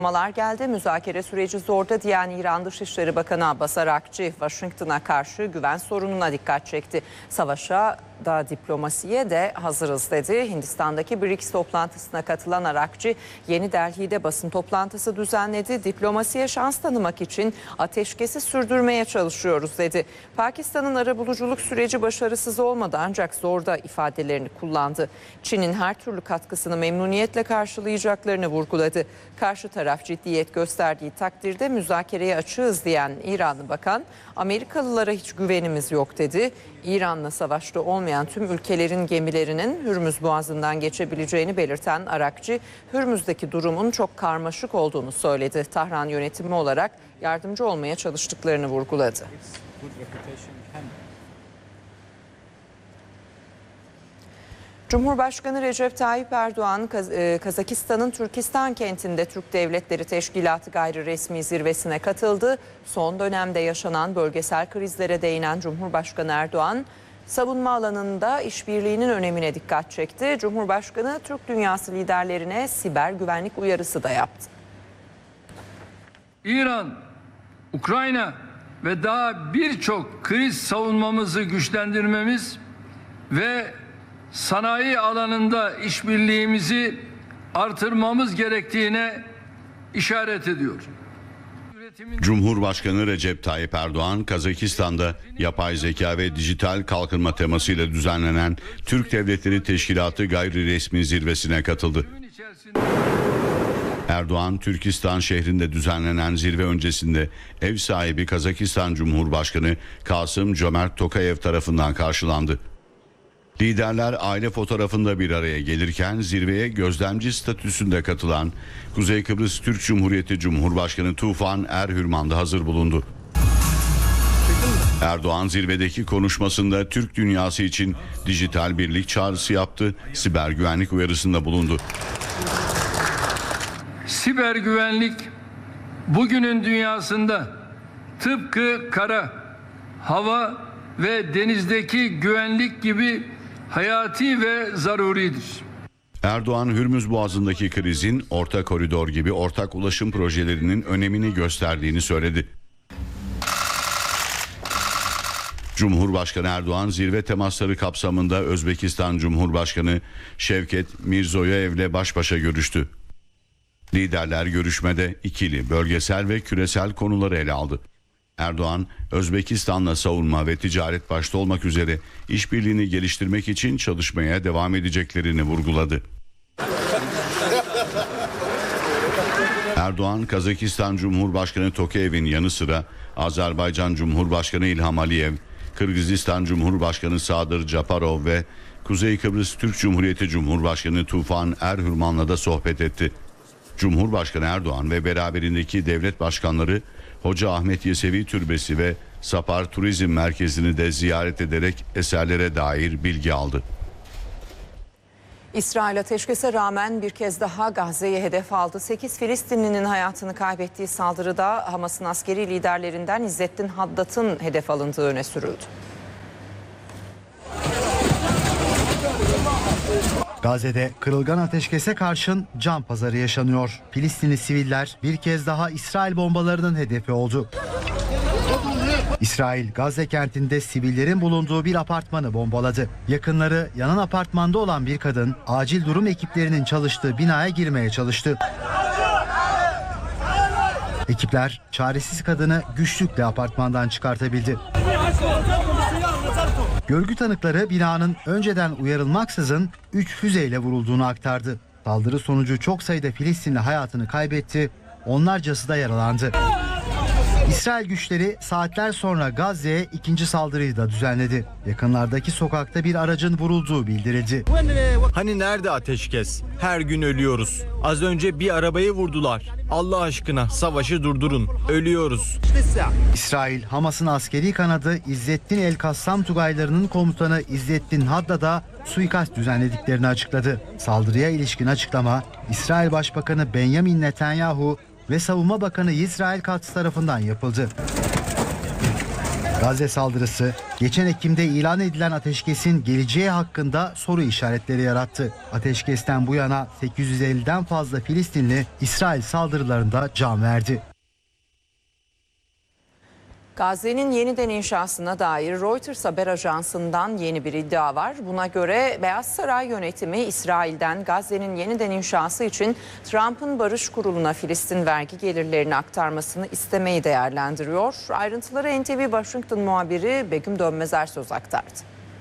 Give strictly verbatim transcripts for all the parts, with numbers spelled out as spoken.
Açıklamalar geldi. Müzakere süreci zorda diyen İran Dışişleri Bakanı Abbas Arakçı, Washington'a karşı güven sorununa dikkat çekti. Savaşa da diplomasiye de hazırız dedi. Hindistan'daki BRICS toplantısına katılan Arakçı, Yeni Delhi'de basın toplantısı düzenledi. Diplomasiye şans tanımak için ateşkesi sürdürmeye çalışıyoruz dedi. Pakistan'ın arabuluculuk süreci başarısız olmadı ancak zorda ifadelerini kullandı. Çin'in her türlü katkısını memnuniyetle karşılayacaklarını vurguladı. Karşı taraf ciddiyet gösterdiği takdirde müzakereye açığız diyen İranlı bakan, Amerikalılara hiç güvenimiz yok dedi. İran'la savaşta olmayan tüm ülkelerin gemilerinin Hürmüz Boğazı'ndan geçebileceğini belirten Arakçı, Hürmüz'deki durumun çok karmaşık olduğunu söyledi. Tahran yönetimi olarak yardımcı olmaya çalıştıklarını vurguladı. Cumhurbaşkanı Recep Tayyip Erdoğan, Kazakistan'ın Türkistan kentinde Türk Devletleri Teşkilatı gayri resmi zirvesine katıldı. Son dönemde yaşanan bölgesel krizlere değinen Cumhurbaşkanı Erdoğan, savunma alanında işbirliğinin önemine dikkat çekti. Cumhurbaşkanı Türk dünyası liderlerine siber güvenlik uyarısı da yaptı. İran, Ukrayna ve daha birçok kriz savunmamızı güçlendirmemiz ve sanayi alanında işbirliğimizi artırmamız gerektiğine işaret ediyor. Cumhurbaşkanı Recep Tayyip Erdoğan, Kazakistan'da yapay zeka ve dijital kalkınma temasıyla düzenlenen Türk Devletleri Teşkilatı gayri resmi zirvesine katıldı. Erdoğan, Türkistan şehrinde düzenlenen zirve öncesinde ev sahibi Kazakistan Cumhurbaşkanı Kasım-Jomart Tokayev tarafından karşılandı. Liderler aile fotoğrafında bir araya gelirken zirveye gözlemci statüsünde katılan Kuzey Kıbrıs Türk Cumhuriyeti Cumhurbaşkanı Tufan Erhürman da hazır bulundu. Erdoğan zirvedeki konuşmasında Türk dünyası için dijital birlik çağrısı yaptı, siber güvenlik uyarısında bulundu. Siber güvenlik bugünün dünyasında tıpkı kara, hava ve denizdeki güvenlik gibi hayati ve zaruridir. Erdoğan, Hürmüz Boğazı'ndaki krizin orta koridor gibi ortak ulaşım projelerinin önemini gösterdiğini söyledi. Cumhurbaşkanı Erdoğan zirve temasları kapsamında Özbekistan Cumhurbaşkanı Şevket Mirzoyev'le baş başa görüştü. Liderler görüşmede ikili, bölgesel ve küresel konuları ele aldı. Erdoğan, Özbekistan'la savunma ve ticaret başta olmak üzere işbirliğini geliştirmek için çalışmaya devam edeceklerini vurguladı. Erdoğan, Kazakistan Cumhurbaşkanı Tokayev'in yanı sıra Azerbaycan Cumhurbaşkanı İlham Aliyev, Kırgızistan Cumhurbaşkanı Sadır Japarov ve Kuzey Kıbrıs Türk Cumhuriyeti Cumhurbaşkanı Tufan Erhürman'la da sohbet etti. Cumhurbaşkanı Erdoğan ve beraberindeki devlet başkanları Hoca Ahmet Yesevi Türbesi ve Sapar Turizm Merkezi'ni de ziyaret ederek eserlere dair bilgi aldı. İsrail ateşkese rağmen bir kez daha Gazze'ye hedef aldı. sekiz Filistinlinin hayatını kaybettiği saldırıda Hamas'ın askeri liderlerinden İzzettin Haddat'ın hedef alındığı öne sürüldü. Gazze'de kırılgan ateşkese karşın can pazarı yaşanıyor. Filistinli siviller bir kez daha İsrail bombalarının hedefi oldu. İsrail, Gazze kentinde sivillerin bulunduğu bir apartmanı bombaladı. Yakınları yanan apartmanda olan bir kadın acil durum ekiplerinin çalıştığı binaya girmeye çalıştı. Ekipler çaresiz kadını güçlükle apartmandan çıkartabildi. Görgü tanıkları binanın önceden uyarılmaksızın üç füzeyle vurulduğunu aktardı. Saldırı sonucu çok sayıda Filistinli hayatını kaybetti, onlarcası da yaralandı. İsrail güçleri saatler sonra Gazze'ye ikinci saldırıyı da düzenledi. Yakınlardaki sokakta bir aracın vurulduğu bildirildi. Hani nerede ateşkes? Her gün ölüyoruz. Az önce bir arabayı vurdular. Allah aşkına savaşı durdurun. Ölüyoruz. İsrail, Hamas'ın askeri kanadı İzzettin El-Kassam Tugaylarının komutanı İzzettin Haddad'a suikast düzenlediklerini açıkladı. Saldırıya ilişkin açıklama İsrail Başbakanı Benjamin Netanyahu ve Savunma Bakanı Yisrael Katz tarafından yapıldı. Gazze saldırısı geçen Ekim'de ilan edilen ateşkesin geleceği hakkında soru işaretleri yarattı. Ateşkesten bu yana sekiz yüz elliden fazla Filistinli İsrail saldırılarında can verdi. Gazze'nin yeniden inşasına dair Reuters haber ajansından yeni bir iddia var. Buna göre Beyaz Saray yönetimi İsrail'den Gazze'nin yeniden inşası için Trump'ın Barış Kurulu'na Filistin vergi gelirlerini aktarmasını istemeyi değerlendiriyor. Ayrıntıları N T V Washington muhabiri Begüm Dönmezer söz aktardı.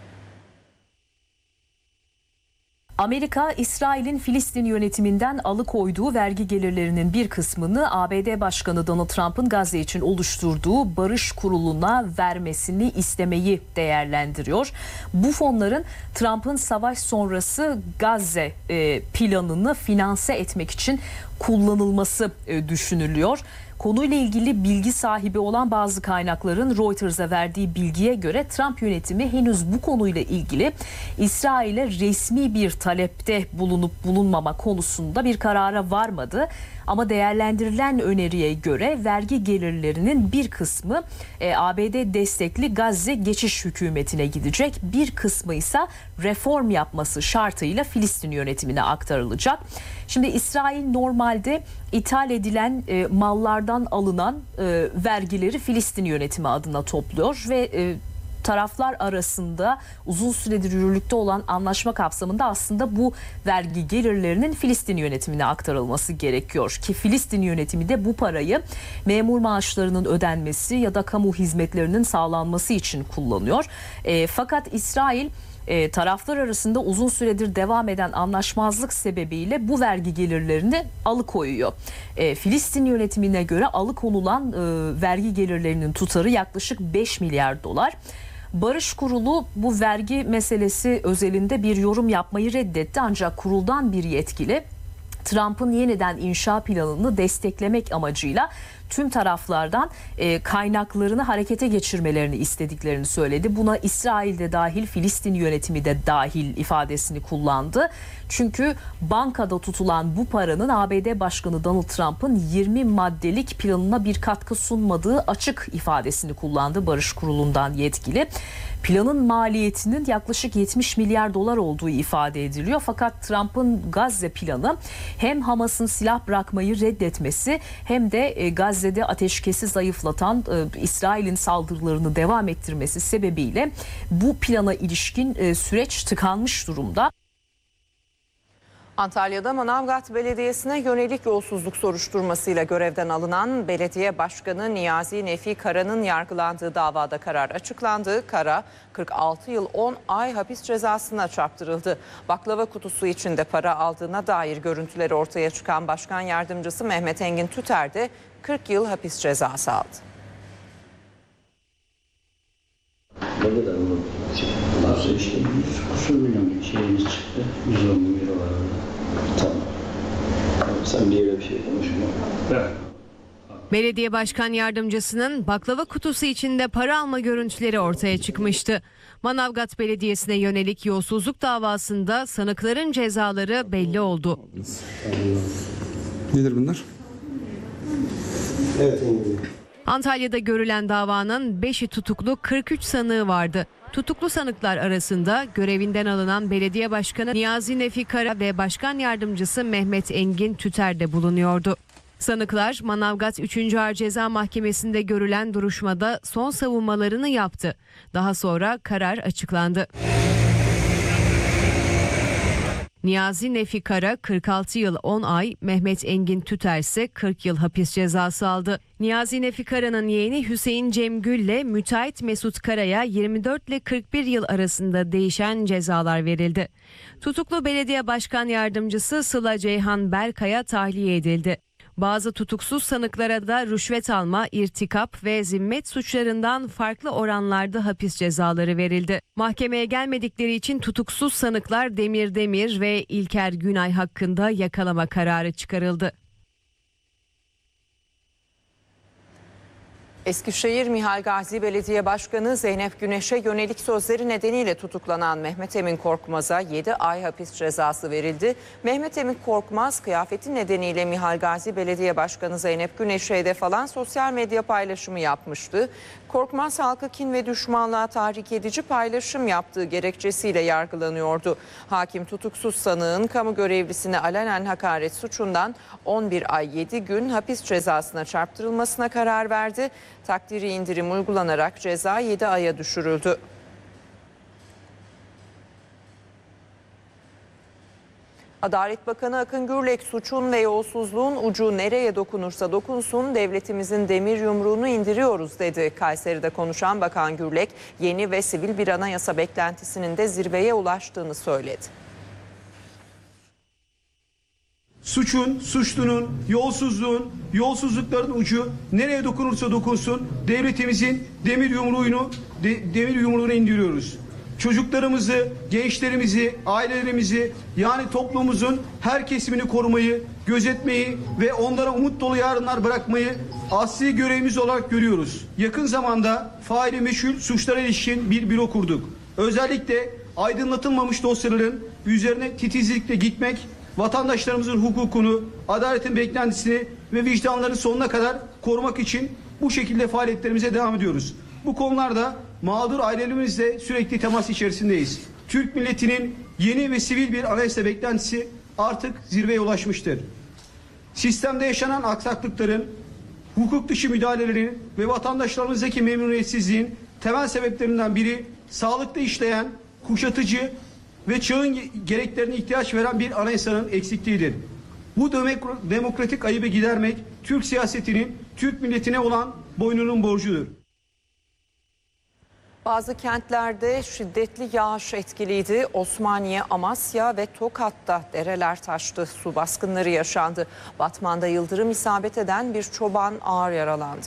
Amerika, İsrail'in Filistin yönetiminden alıkoyduğu vergi gelirlerinin bir kısmını A B D Başkanı Donald Trump'ın Gazze için oluşturduğu Barış Kurulu'na vermesini istemeyi değerlendiriyor. Bu fonların Trump'ın savaş sonrası Gazze planını finanse etmek için kullanılması düşünülüyor. Konuyla ilgili bilgi sahibi olan bazı kaynakların Reuters'a verdiği bilgiye göre Trump yönetimi henüz bu konuyla ilgili İsrail'e resmi bir talepte bulunup bulunmama konusunda bir karara varmadı. Ama değerlendirilen öneriye göre vergi gelirlerinin bir kısmı e, A B D destekli Gazze geçiş hükümetine gidecek. Bir kısmı ise reform yapması şartıyla Filistin yönetimine aktarılacak. Şimdi İsrail normalde ithal edilen e, mallardan alınan e, vergileri Filistin yönetimi adına topluyor ve e, taraflar arasında uzun süredir yürürlükte olan anlaşma kapsamında aslında bu vergi gelirlerinin Filistin yönetimine aktarılması gerekiyor ki Filistin yönetimi de bu parayı memur maaşlarının ödenmesi ya da kamu hizmetlerinin sağlanması için kullanıyor. E, fakat İsrail E, taraflar arasında uzun süredir devam eden anlaşmazlık sebebiyle bu vergi gelirlerini alıkoyuyor. E, Filistin yönetimine göre alıkonulan e, vergi gelirlerinin tutarı yaklaşık beş milyar dolar. Barış Kurulu bu vergi meselesi özelinde bir yorum yapmayı reddetti ancak kuruldan bir yetkili Trump'ın yeniden inşa planını desteklemek amacıyla tüm taraflardan e, kaynaklarını harekete geçirmelerini istediklerini söyledi. Buna İsrail'de dahil, Filistin yönetimi de dahil ifadesini kullandı. Çünkü bankada tutulan bu paranın A B D Başkanı Donald Trump'ın yirmi maddelik planına bir katkı sunmadığı açık ifadesini kullandı Barış Kurulu'ndan yetkili. Planın maliyetinin yaklaşık yetmiş milyar dolar olduğu ifade ediliyor. Fakat Trump'ın Gazze planı hem Hamas'ın silah bırakmayı reddetmesi hem de Gazze'de ateşkesi zayıflatan İsrail'in saldırılarını devam ettirmesi sebebiyle bu plana ilişkin süreç tıkanmış durumda. Antalya'da Manavgat Belediyesi'ne yönelik yolsuzluk soruşturmasıyla görevden alınan belediye başkanı Niyazi Nefi Kara'nın yargılandığı davada karar açıklandı. Kara kırk altı yıl on ay hapis cezasına çarptırıldı. Baklava kutusu içinde para aldığına dair görüntüleri ortaya çıkan Başkan Yardımcısı Mehmet Engin Tüter de kırk yıl hapis cezası aldı. Ne kadar mı çıktı? İşte yüz kusur milyon şeyimiz çıktı. yüz on bin euro var orada. Tamam. Sen bir yere bir şey konuşma. Evet. Belediye Başkan Yardımcısının baklava kutusu içinde para alma görüntüleri ortaya çıkmıştı. Manavgat Belediyesi'ne yönelik yolsuzluk davasında sanıkların cezaları belli oldu. Nedir bunlar? Evet. Antalya'da görülen davanın beşi tutuklu, kırk üç sanığı vardı. Tutuklu sanıklar arasında görevinden alınan Belediye Başkanı Niyazi Nefi Kara ve Başkan Yardımcısı Mehmet Engin Tüter de bulunuyordu. Sanıklar Manavgat üçüncü Ağır Ceza Mahkemesi'nde görülen duruşmada son savunmalarını yaptı. Daha sonra karar açıklandı. Niyazi Nefi Kara kırk altı yıl on ay, Mehmet Engin Tüter ise kırk yıl hapis cezası aldı. Niyazi Nefi Kara'nın yeğeni Hüseyin Cemgül ile müteahhit Mesut Kara'ya yirmi dört ile kırk bir yıl arasında değişen cezalar verildi. Tutuklu Belediye Başkan Yardımcısı Sıla Ceyhan Berkay'a tahliye edildi. Bazı tutuksuz sanıklara da rüşvet alma, irtikap ve zimmet suçlarından farklı oranlarda hapis cezaları verildi. Mahkemeye gelmedikleri için tutuksuz sanıklar Demir Demir ve İlker Günay hakkında yakalama kararı çıkarıldı. Eskişehir Mihal Gazi Belediye Başkanı Zeynep Güneş'e yönelik sözleri nedeniyle tutuklanan Mehmet Emin Korkmaz'a yedi ay hapis cezası verildi. Mehmet Emin Korkmaz kıyafeti nedeniyle Mihal Gazi Belediye Başkanı Zeynep Güneş'e hedef alan sosyal medya paylaşımı yapmıştı. Korkmaz halkı kin ve düşmanlığa tahrik edici paylaşım yaptığı gerekçesiyle yargılanıyordu. Hakim tutuksuz sanığın kamu görevlisine alenen hakaret suçundan on bir ay yedi gün hapis cezasına çarptırılmasına karar verdi. Takdiri indirim uygulanarak ceza yedi aya düşürüldü. Adalet Bakanı Akın Gürlek suçun ve yolsuzluğun ucu nereye dokunursa dokunsun devletimizin demir yumruğunu indiriyoruz dedi. Kayseri'de konuşan Bakan Gürlek yeni ve sivil bir anayasa beklentisinin de zirveye ulaştığını söyledi. Suçun, suçlunun, yolsuzluğun, yolsuzlukların ucu nereye dokunursa dokunsun devletimizin demir yumruğunu de, demir yumruğunu indiriyoruz. Çocuklarımızı, gençlerimizi, ailelerimizi yani toplumumuzun her kesimini korumayı, gözetmeyi ve onlara umut dolu yarınlar bırakmayı asli görevimiz olarak görüyoruz. Yakın zamanda faili meçhul suçlara ilişkin bir büro kurduk. Özellikle aydınlatılmamış dosyaların üzerine titizlikle gitmek, vatandaşlarımızın hukukunu, adaletin beklentisini ve vicdanlarını sonuna kadar korumak için bu şekilde faaliyetlerimize devam ediyoruz. Bu konularda mağdur ailelerimizle sürekli temas içerisindeyiz. Türk milletinin yeni ve sivil bir anayasa beklentisi artık zirveye ulaşmıştır. Sistemde yaşanan aksaklıkların, hukuk dışı müdahalelerin ve vatandaşlarımızdaki memnuniyetsizliğin temel sebeplerinden biri sağlıklı işleyen, kuşatıcı ve çağın gereklerine ihtiyaç veren bir anayasanın eksikliğidir. Bu demokratik ayıbı gidermek Türk siyasetinin Türk milletine olan boynunun borcudur. Bazı kentlerde şiddetli yağış etkiliydi. Osmaniye, Amasya ve Tokat'ta dereler taştı. Su baskınları yaşandı. Batman'da yıldırım isabet eden bir çoban ağır yaralandı.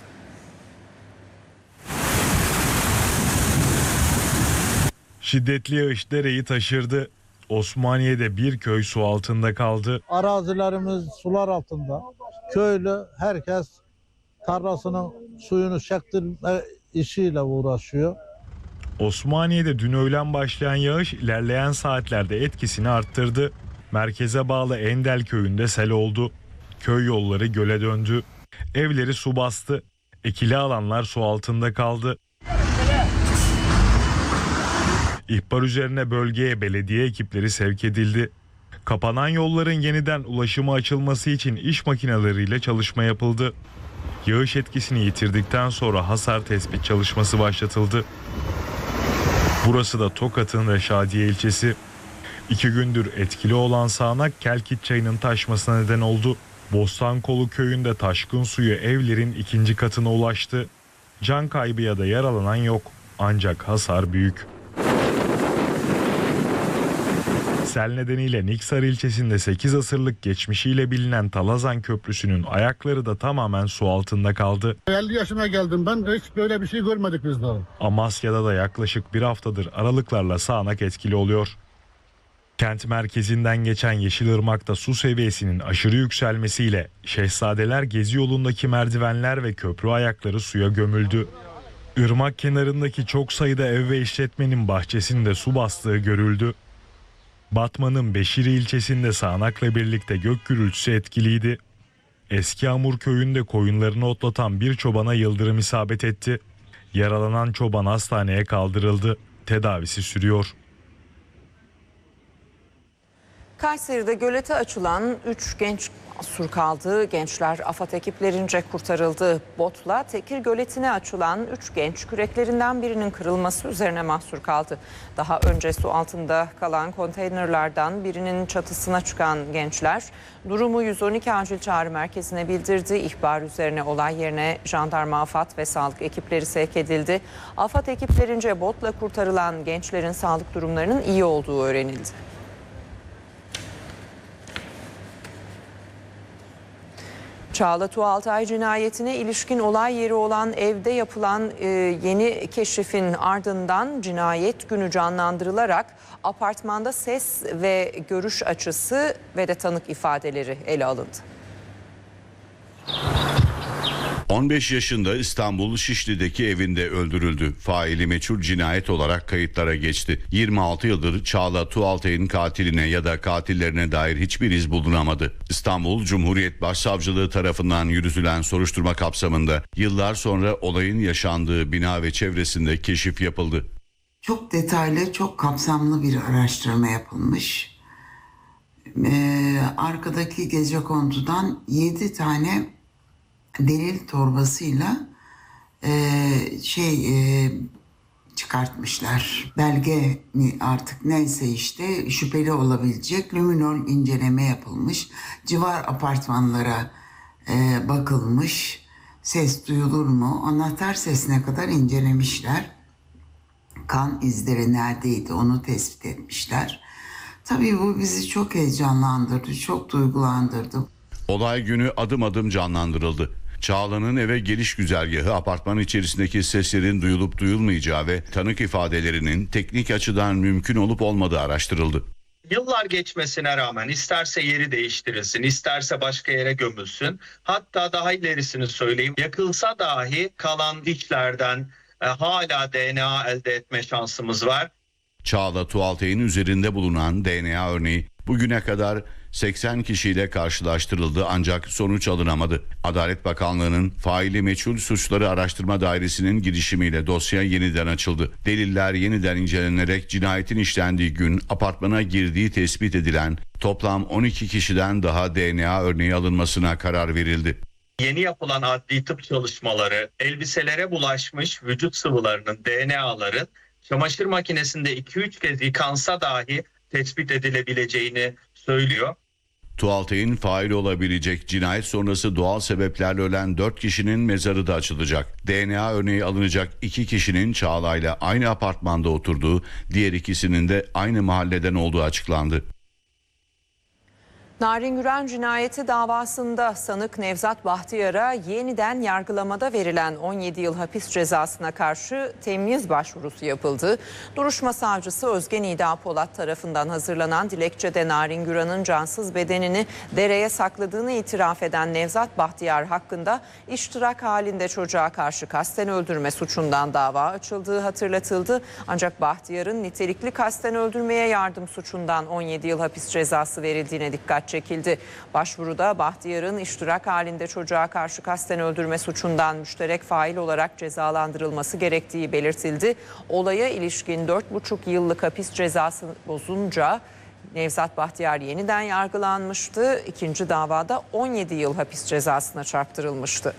Şiddetli yağış dereyi taşırdı. Osmaniye'de bir köy su altında kaldı. Arazilerimiz sular altında. Köylü herkes tarlasının suyunu çektirme işiyle uğraşıyor. Osmaniye'de dün öğlen başlayan yağış ilerleyen saatlerde etkisini arttırdı. Merkeze bağlı Endel köyünde sel oldu. Köy yolları göle döndü. Evleri su bastı. Ekili alanlar su altında kaldı. İhbar üzerine bölgeye belediye ekipleri sevk edildi. Kapanan yolların yeniden ulaşıma açılması için iş makineleriyle çalışma yapıldı. Yağış etkisini yitirdikten sonra hasar tespit çalışması başlatıldı. Burası da Tokat'ın Reşadiye ilçesi. İki gündür etkili olan sağanak Kelkit çayının taşmasına neden oldu. Bostankolu köyünde taşkın suyu evlerin ikinci katına ulaştı. Can kaybı ya da yaralanan yok. Ancak hasar büyük. Sel nedeniyle Niksar ilçesinde sekiz asırlık geçmişiyle bilinen Talazan Köprüsü'nün ayakları da tamamen su altında kaldı. elli yaşına geldim ben, hiç böyle bir şey görmedik biz daha. Amasya'da da yaklaşık bir haftadır aralıklarla sağanak etkili oluyor. Kent merkezinden geçen Yeşilırmak'ta su seviyesinin aşırı yükselmesiyle Şehzadeler Gezi yolundaki merdivenler ve köprü ayakları suya gömüldü. Irmak kenarındaki çok sayıda ev ve işletmenin bahçesinde su bastığı görüldü. Batman'ın Beşiri ilçesinde sağanakla birlikte gök gürültüsü etkiliydi. Eski Amur köyünde koyunlarını otlatan bir çobana yıldırım isabet etti. Yaralanan çoban hastaneye kaldırıldı. Tedavisi sürüyor. Kayseri'de gölete açılan üç genç mahsur kaldı. Gençler AFAD ekiplerince kurtarıldı. Botla Tekir Göleti'ne açılan üç genç küreklerinden birinin kırılması üzerine mahsur kaldı. Daha önce su altında kalan konteynerlardan birinin çatısına çıkan gençler durumu yüz on iki acil çağrı merkezine bildirdi. İhbar üzerine olay yerine jandarma, AFAD ve sağlık ekipleri sevk edildi. AFAD ekiplerince botla kurtarılan gençlerin sağlık durumlarının iyi olduğu öğrenildi. Çağla Tuğaltay cinayetine ilişkin olay yeri olan evde yapılan e, yeni keşifin ardından cinayet günü canlandırılarak apartmanda ses ve görüş açısı ve de tanık ifadeleri ele alındı. on beş yaşında İstanbul Şişli'deki evinde öldürüldü. Faili meçhul cinayet olarak kayıtlara geçti. yirmi altı yıldır Çağla Tuğaltay'ın katiline ya da katillerine dair hiçbir iz bulunamadı. İstanbul Cumhuriyet Başsavcılığı tarafından yürütülen soruşturma kapsamında yıllar sonra olayın yaşandığı bina ve çevresinde keşif yapıldı. Çok detaylı, çok kapsamlı bir araştırma yapılmış. Ee, arkadaki gecekondudan yedi tane delil torbasıyla e, şey e, çıkartmışlar. Belge mi artık neyse işte şüpheli olabilecek luminol inceleme yapılmış. Civar apartmanlara e, bakılmış. Ses duyulur mu? Anahtar sesine kadar incelemişler. Kan izleri neredeydi onu tespit etmişler. Tabii bu bizi çok heyecanlandırdı, çok duygulandırdı. Olay günü adım adım canlandırıldı. Çağla'nın eve geliş güzergahı, apartman içerisindeki seslerin duyulup duyulmayacağı ve tanık ifadelerinin teknik açıdan mümkün olup olmadığı araştırıldı. Yıllar geçmesine rağmen isterse yeri değiştirilsin, isterse başka yere gömülsün. Hatta daha ilerisini söyleyeyim, yakılsa dahi kalan dişlerden e, hala D N A elde etme şansımız var. Çağla Tuğaltay'ın üzerinde bulunan D N A örneği bugüne kadar seksen kişiyle karşılaştırıldı ancak sonuç alınamadı. Adalet Bakanlığı'nın faili meçhul suçları araştırma dairesinin girişimiyle dosya yeniden açıldı. Deliller yeniden incelenerek cinayetin işlendiği gün apartmana girdiği tespit edilen toplam on iki kişiden daha D N A örneği alınmasına karar verildi. Yeni yapılan adli tıp çalışmaları elbiselere bulaşmış vücut sıvılarının D N A'ların çamaşır makinesinde iki üç kez yıkansa dahi tespit edilebileceğini söylüyor. Tuğaltay'ın fail olabilecek cinayet sonrası doğal sebeplerle ölen dört kişinin mezarı da açılacak. D N A örneği alınacak iki kişinin Çağla'yla aynı apartmanda oturduğu, diğer ikisinin de aynı mahalleden olduğu açıklandı. Narin Güran cinayeti davasında sanık Nevzat Bahtiyar'a yeniden yargılamada verilen on yedi yıl hapis cezasına karşı temyiz başvurusu yapıldı. Duruşma savcısı Özge Nida Polat tarafından hazırlanan dilekçede Narin Güran'ın cansız bedenini dereye sakladığını itiraf eden Nevzat Bahtiyar hakkında iştirak halinde çocuğa karşı kasten öldürme suçundan dava açıldığı hatırlatıldı. Ancak Bahtiyar'ın nitelikli kasten öldürmeye yardım suçundan on yedi yıl hapis cezası verildiğine dikkat çekildi. Başvuruda Bahtiyar'ın iştirak halinde çocuğa karşı kasten öldürme suçundan müşterek fail olarak cezalandırılması gerektiği belirtildi. Olaya ilişkin dört buçuk yıllık hapis cezası bozunca Nevzat Bahtiyar yeniden yargılanmıştı. İkinci davada on yedi yıl hapis cezasına çarptırılmıştı.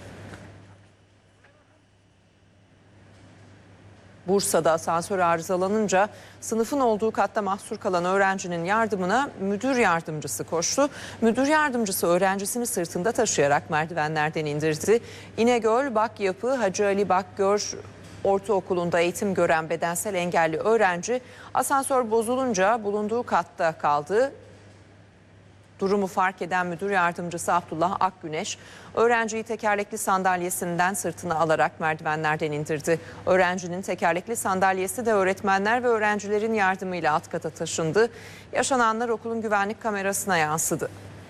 Bursa'da asansör arızalanınca sınıfın olduğu katta mahsur kalan öğrencinin yardımına müdür yardımcısı koştu. Müdür yardımcısı öğrencisini sırtında taşıyarak merdivenlerden indirdi. İnegöl Bakyapı Hacı Ali Bakgör Ortaokulu'nda eğitim gören bedensel engelli öğrenci asansör bozulunca bulunduğu katta kaldı. Durumu fark eden müdür yardımcısı Abdullah Akgüneş, öğrenciyi tekerlekli sandalyesinden sırtına alarak merdivenlerden indirdi. Öğrencinin tekerlekli sandalyesi de öğretmenler ve öğrencilerin yardımıyla alt kata taşındı. Yaşananlar okulun güvenlik kamerasına yansıdı.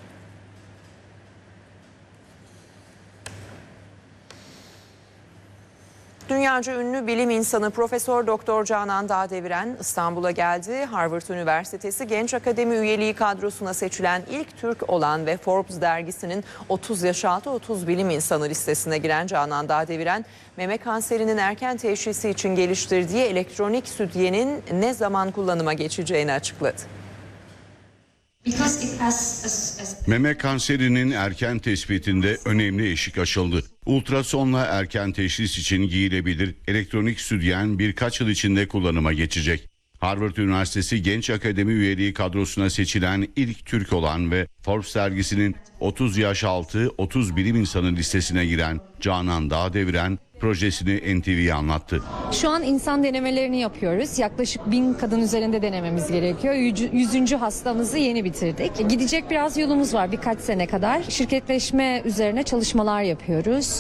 Dünyaca ünlü bilim insanı Profesör Doktor Canan Dağdeviren İstanbul'a geldi. Harvard Üniversitesi Genç Akademi üyeliği kadrosuna seçilen ilk Türk olan ve Forbes dergisinin otuz yaş altı otuz bilim insanı listesine giren Canan Dağdeviren, meme kanserinin erken teşhisi için geliştirdiği elektronik sütyenin ne zaman kullanıma geçeceğini açıkladı. Meme kanserinin erken tespitinde önemli eşik aşıldı. Ultrasonla erken teşhis için giyilebilir elektronik sütyen birkaç yıl içinde kullanıma geçecek. Harvard Üniversitesi Genç Akademi üyeliği kadrosuna seçilen ilk Türk olan ve Forbes dergisinin otuz yaş altı otuz bilim insanı listesine giren Canan Dağdeviren projesini N T V'ye anlattı. Şu an insan denemelerini yapıyoruz. Yaklaşık bin kadın üzerinde denememiz gerekiyor. Yüzüncü hastamızı yeni bitirdik. Gidecek biraz yolumuz var birkaç sene kadar. Şirketleşme üzerine çalışmalar yapıyoruz.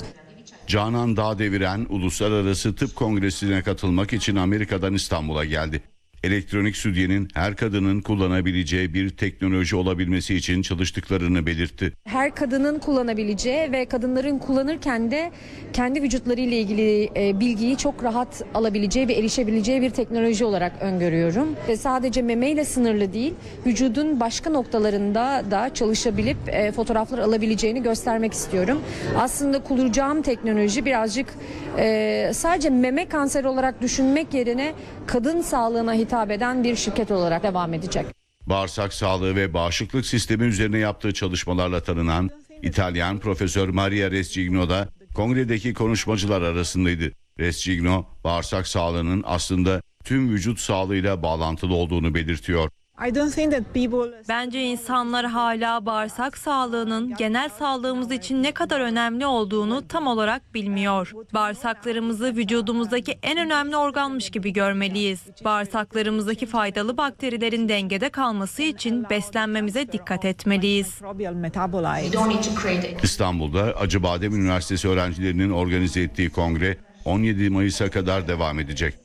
Canan Dağdeviren Uluslararası Tıp Kongresi'ne katılmak için Amerika'dan İstanbul'a geldi. elektronik sütyenin her kadının kullanabileceği bir teknoloji olabilmesi için çalıştıklarını belirtti. Her kadının kullanabileceği ve kadınların kullanırken de kendi vücutlarıyla ilgili e, bilgiyi çok rahat alabileceği ve erişebileceği bir teknoloji olarak öngörüyorum. Ve sadece memeyle sınırlı değil, vücudun başka noktalarında da çalışabilip e, fotoğraflar alabileceğini göstermek istiyorum. Aslında kuracağım teknoloji birazcık e, sadece meme kanseri olarak düşünmek yerine kadın sağlığına hitap eden bir şirket olarak devam edecek. Bağırsak sağlığı ve bağışıklık sistemi üzerine yaptığı çalışmalarla tanınan İtalyan Profesör Maria Rescigno da kongredeki konuşmacılar arasındaydı. Rescigno, bağırsak sağlığının aslında tüm vücut sağlığıyla bağlantılı olduğunu belirtiyor. Bence insanlar hala bağırsak sağlığının genel sağlığımız için ne kadar önemli olduğunu tam olarak bilmiyor. Bağırsaklarımızı vücudumuzdaki en önemli organmış gibi görmeliyiz. Bağırsaklarımızdaki faydalı bakterilerin dengede kalması için beslenmemize dikkat etmeliyiz. İstanbul'da Acıbadem Üniversitesi öğrencilerinin organize ettiği kongre on yedi Mayıs'a kadar devam edecek.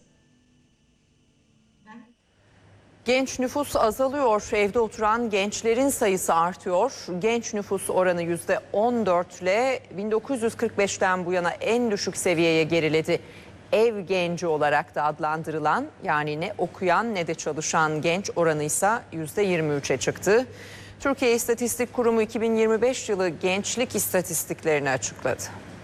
Genç nüfus azalıyor. Evde oturan gençlerin sayısı artıyor. Genç nüfus oranı yüzde on dört ile bin dokuz yüz kırk beşten bu yana en düşük seviyeye geriledi. Ev genci olarak da adlandırılan, yani ne okuyan ne de çalışan genç oranı ise yüzde yirmi üçe çıktı. Türkiye İstatistik Kurumu iki bin yirmi beş yılı gençlik istatistiklerini açıkladı.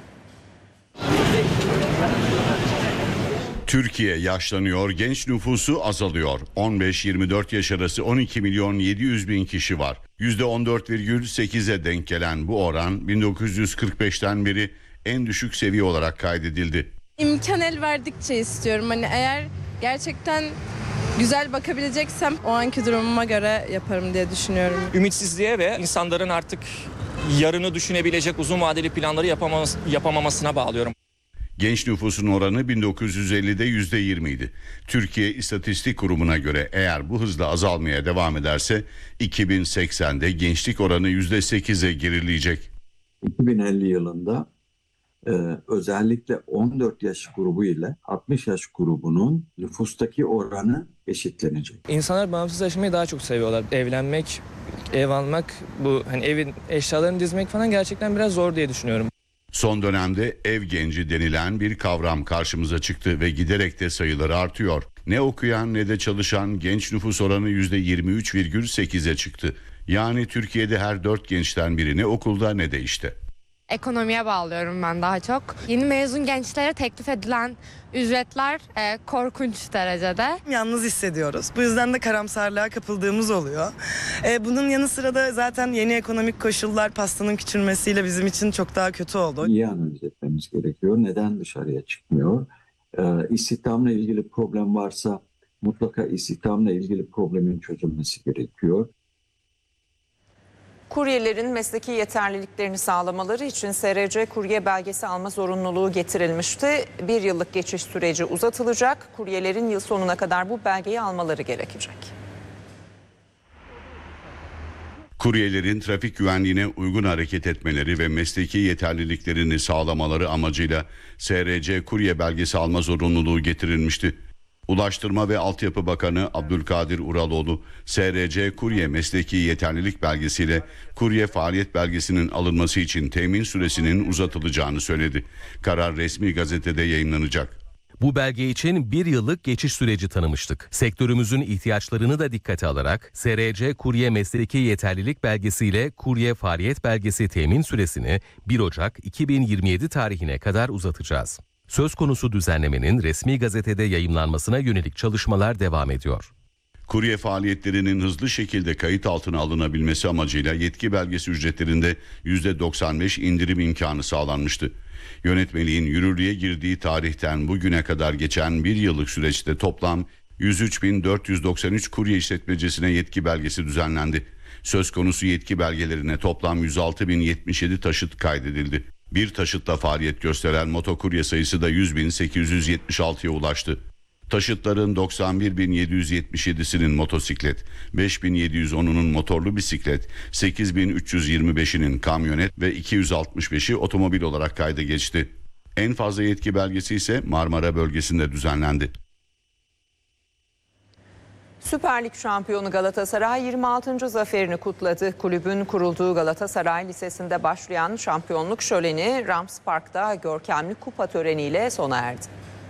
Türkiye yaşlanıyor, genç nüfusu azalıyor. on beş yirmi dört yaş arası on iki milyon yedi yüz bin kişi var. yüzde on dört virgül sekize denk gelen bu oran bin dokuz yüz kırk beşten beri en düşük seviye olarak kaydedildi. İmkan el verdikçe istiyorum. Hani eğer gerçekten güzel bakabileceksem o anki durumuma göre yaparım diye düşünüyorum. Ümitsizliğe ve insanların artık yarını düşünebilecek uzun vadeli planları yapamaması, yapamamasına bağlıyorum. Genç nüfusun oranı bin dokuz yüz ellide yüzde yirmi idi. Türkiye İstatistik Kurumu'na göre eğer bu hızla azalmaya devam ederse iki bin seksende gençlik oranı yüzde sekize gerileyecek. iki bin elli yılında e, özellikle on dört yaş grubu ile altmış yaş grubunun nüfustaki oranı eşitlenecek. İnsanlar bağımsız yaşamayı daha çok seviyorlar. Evlenmek, ev almak, bu hani evin eşyalarını dizmek falan gerçekten biraz zor diye düşünüyorum. Son dönemde ev genci denilen bir kavram karşımıza çıktı ve giderek de sayıları artıyor. Ne okuyan ne de çalışan genç nüfus oranı yüzde yirmi üç virgül sekize çıktı. Yani Türkiye'de her dört gençten biri ne okulda ne de işte. Ekonomiye bağlıyorum ben daha çok. Yeni mezun gençlere teklif edilen ücretler e, korkunç derecede. Yalnız hissediyoruz. Bu yüzden de karamsarlığa kapıldığımız oluyor. E, bunun yanı sıra da zaten yeni ekonomik koşullar pastanın küçülmesiyle bizim için çok daha kötü oldu. İyi analiz etmemiz gerekiyor. Neden dışarıya çıkmıyor? E, istihdamla ilgili problem varsa mutlaka istihdamla ilgili problemin çözülmesi gerekiyor. Kuryelerin mesleki yeterliliklerini sağlamaları için S R C kurye belgesi alma zorunluluğu getirilmişti. Bir yıllık geçiş süreci uzatılacak. Kuryelerin yıl sonuna kadar bu belgeyi almaları gerekecek. Kuryelerin trafik güvenliğine uygun hareket etmeleri ve mesleki yeterliliklerini sağlamaları amacıyla S R C kurye belgesi alma zorunluluğu getirilmişti. Ulaştırma ve Altyapı Bakanı Abdülkadir Uraloğlu, S R C kurye mesleki yeterlilik belgesiyle kurye faaliyet belgesinin alınması için temin süresinin uzatılacağını söyledi. Karar resmi gazetede yayınlanacak. Bu belge için bir yıllık geçiş süreci tanımıştık. Sektörümüzün ihtiyaçlarını da dikkate alarak S R C kurye mesleki yeterlilik belgesiyle kurye faaliyet belgesi temin süresini bir Ocak iki bin yirmi yedi tarihine kadar uzatacağız. Söz konusu düzenlemenin resmi gazetede yayımlanmasına yönelik çalışmalar devam ediyor. Kurye faaliyetlerinin hızlı şekilde kayıt altına alınabilmesi amacıyla yetki belgesi ücretlerinde yüzde doksan beş indirim imkanı sağlanmıştı. Yönetmeliğin yürürlüğe girdiği tarihten bugüne kadar geçen bir yıllık süreçte toplam yüz üç bin dört yüz doksan üç kurye işletmecisine yetki belgesi düzenlendi. Söz konusu yetki belgelerine toplam yüz altı bin yetmiş yedi taşıt kaydedildi. Bir taşıtla faaliyet gösteren motokurye sayısı da yüz bin sekiz yüz yetmiş altıya ulaştı. Taşıtların doksan bir bin yedi yüz yetmiş yedisinin motosiklet, beş bin yedi yüz onunun motorlu bisiklet, sekiz bin üç yüz yirmi beşinin kamyonet ve iki yüz altmış beşi otomobil olarak kayda geçti. En fazla yetki belgesi ise Marmara bölgesinde düzenlendi. Süper Lig şampiyonu Galatasaray yirmi altıncı zaferini kutladı. Kulübün kurulduğu Galatasaray Lisesi'nde başlayan şampiyonluk şöleni Rams Park'ta görkemli kupa töreniyle sona erdi.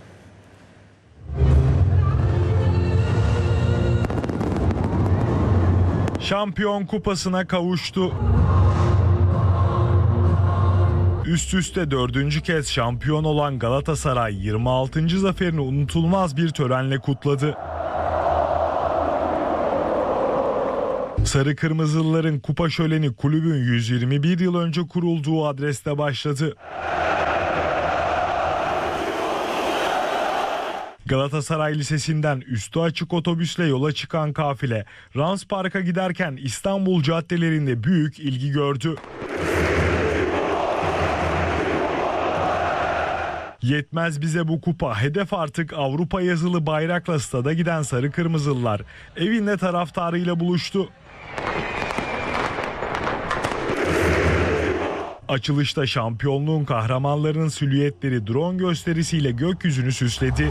Şampiyon kupasına kavuştu. Üst üste dördüncü kez şampiyon olan Galatasaray yirmi altıncı zaferini unutulmaz bir törenle kutladı. Sarı Kırmızılıların kupa şöleni kulübün yüz yirmi bir yıl önce kurulduğu adreste başladı. Galatasaray Lisesi'nden üstü açık otobüsle yola çıkan kafile Rams Park'a giderken İstanbul caddelerinde büyük ilgi gördü. Yetmez bize bu kupa, hedef artık Avrupa yazılı bayrakla stada giden Sarı Kırmızılılar evinde taraftarıyla buluştu. Açılışta şampiyonluğun kahramanlarının silüetleri drone gösterisiyle gökyüzünü süsledi.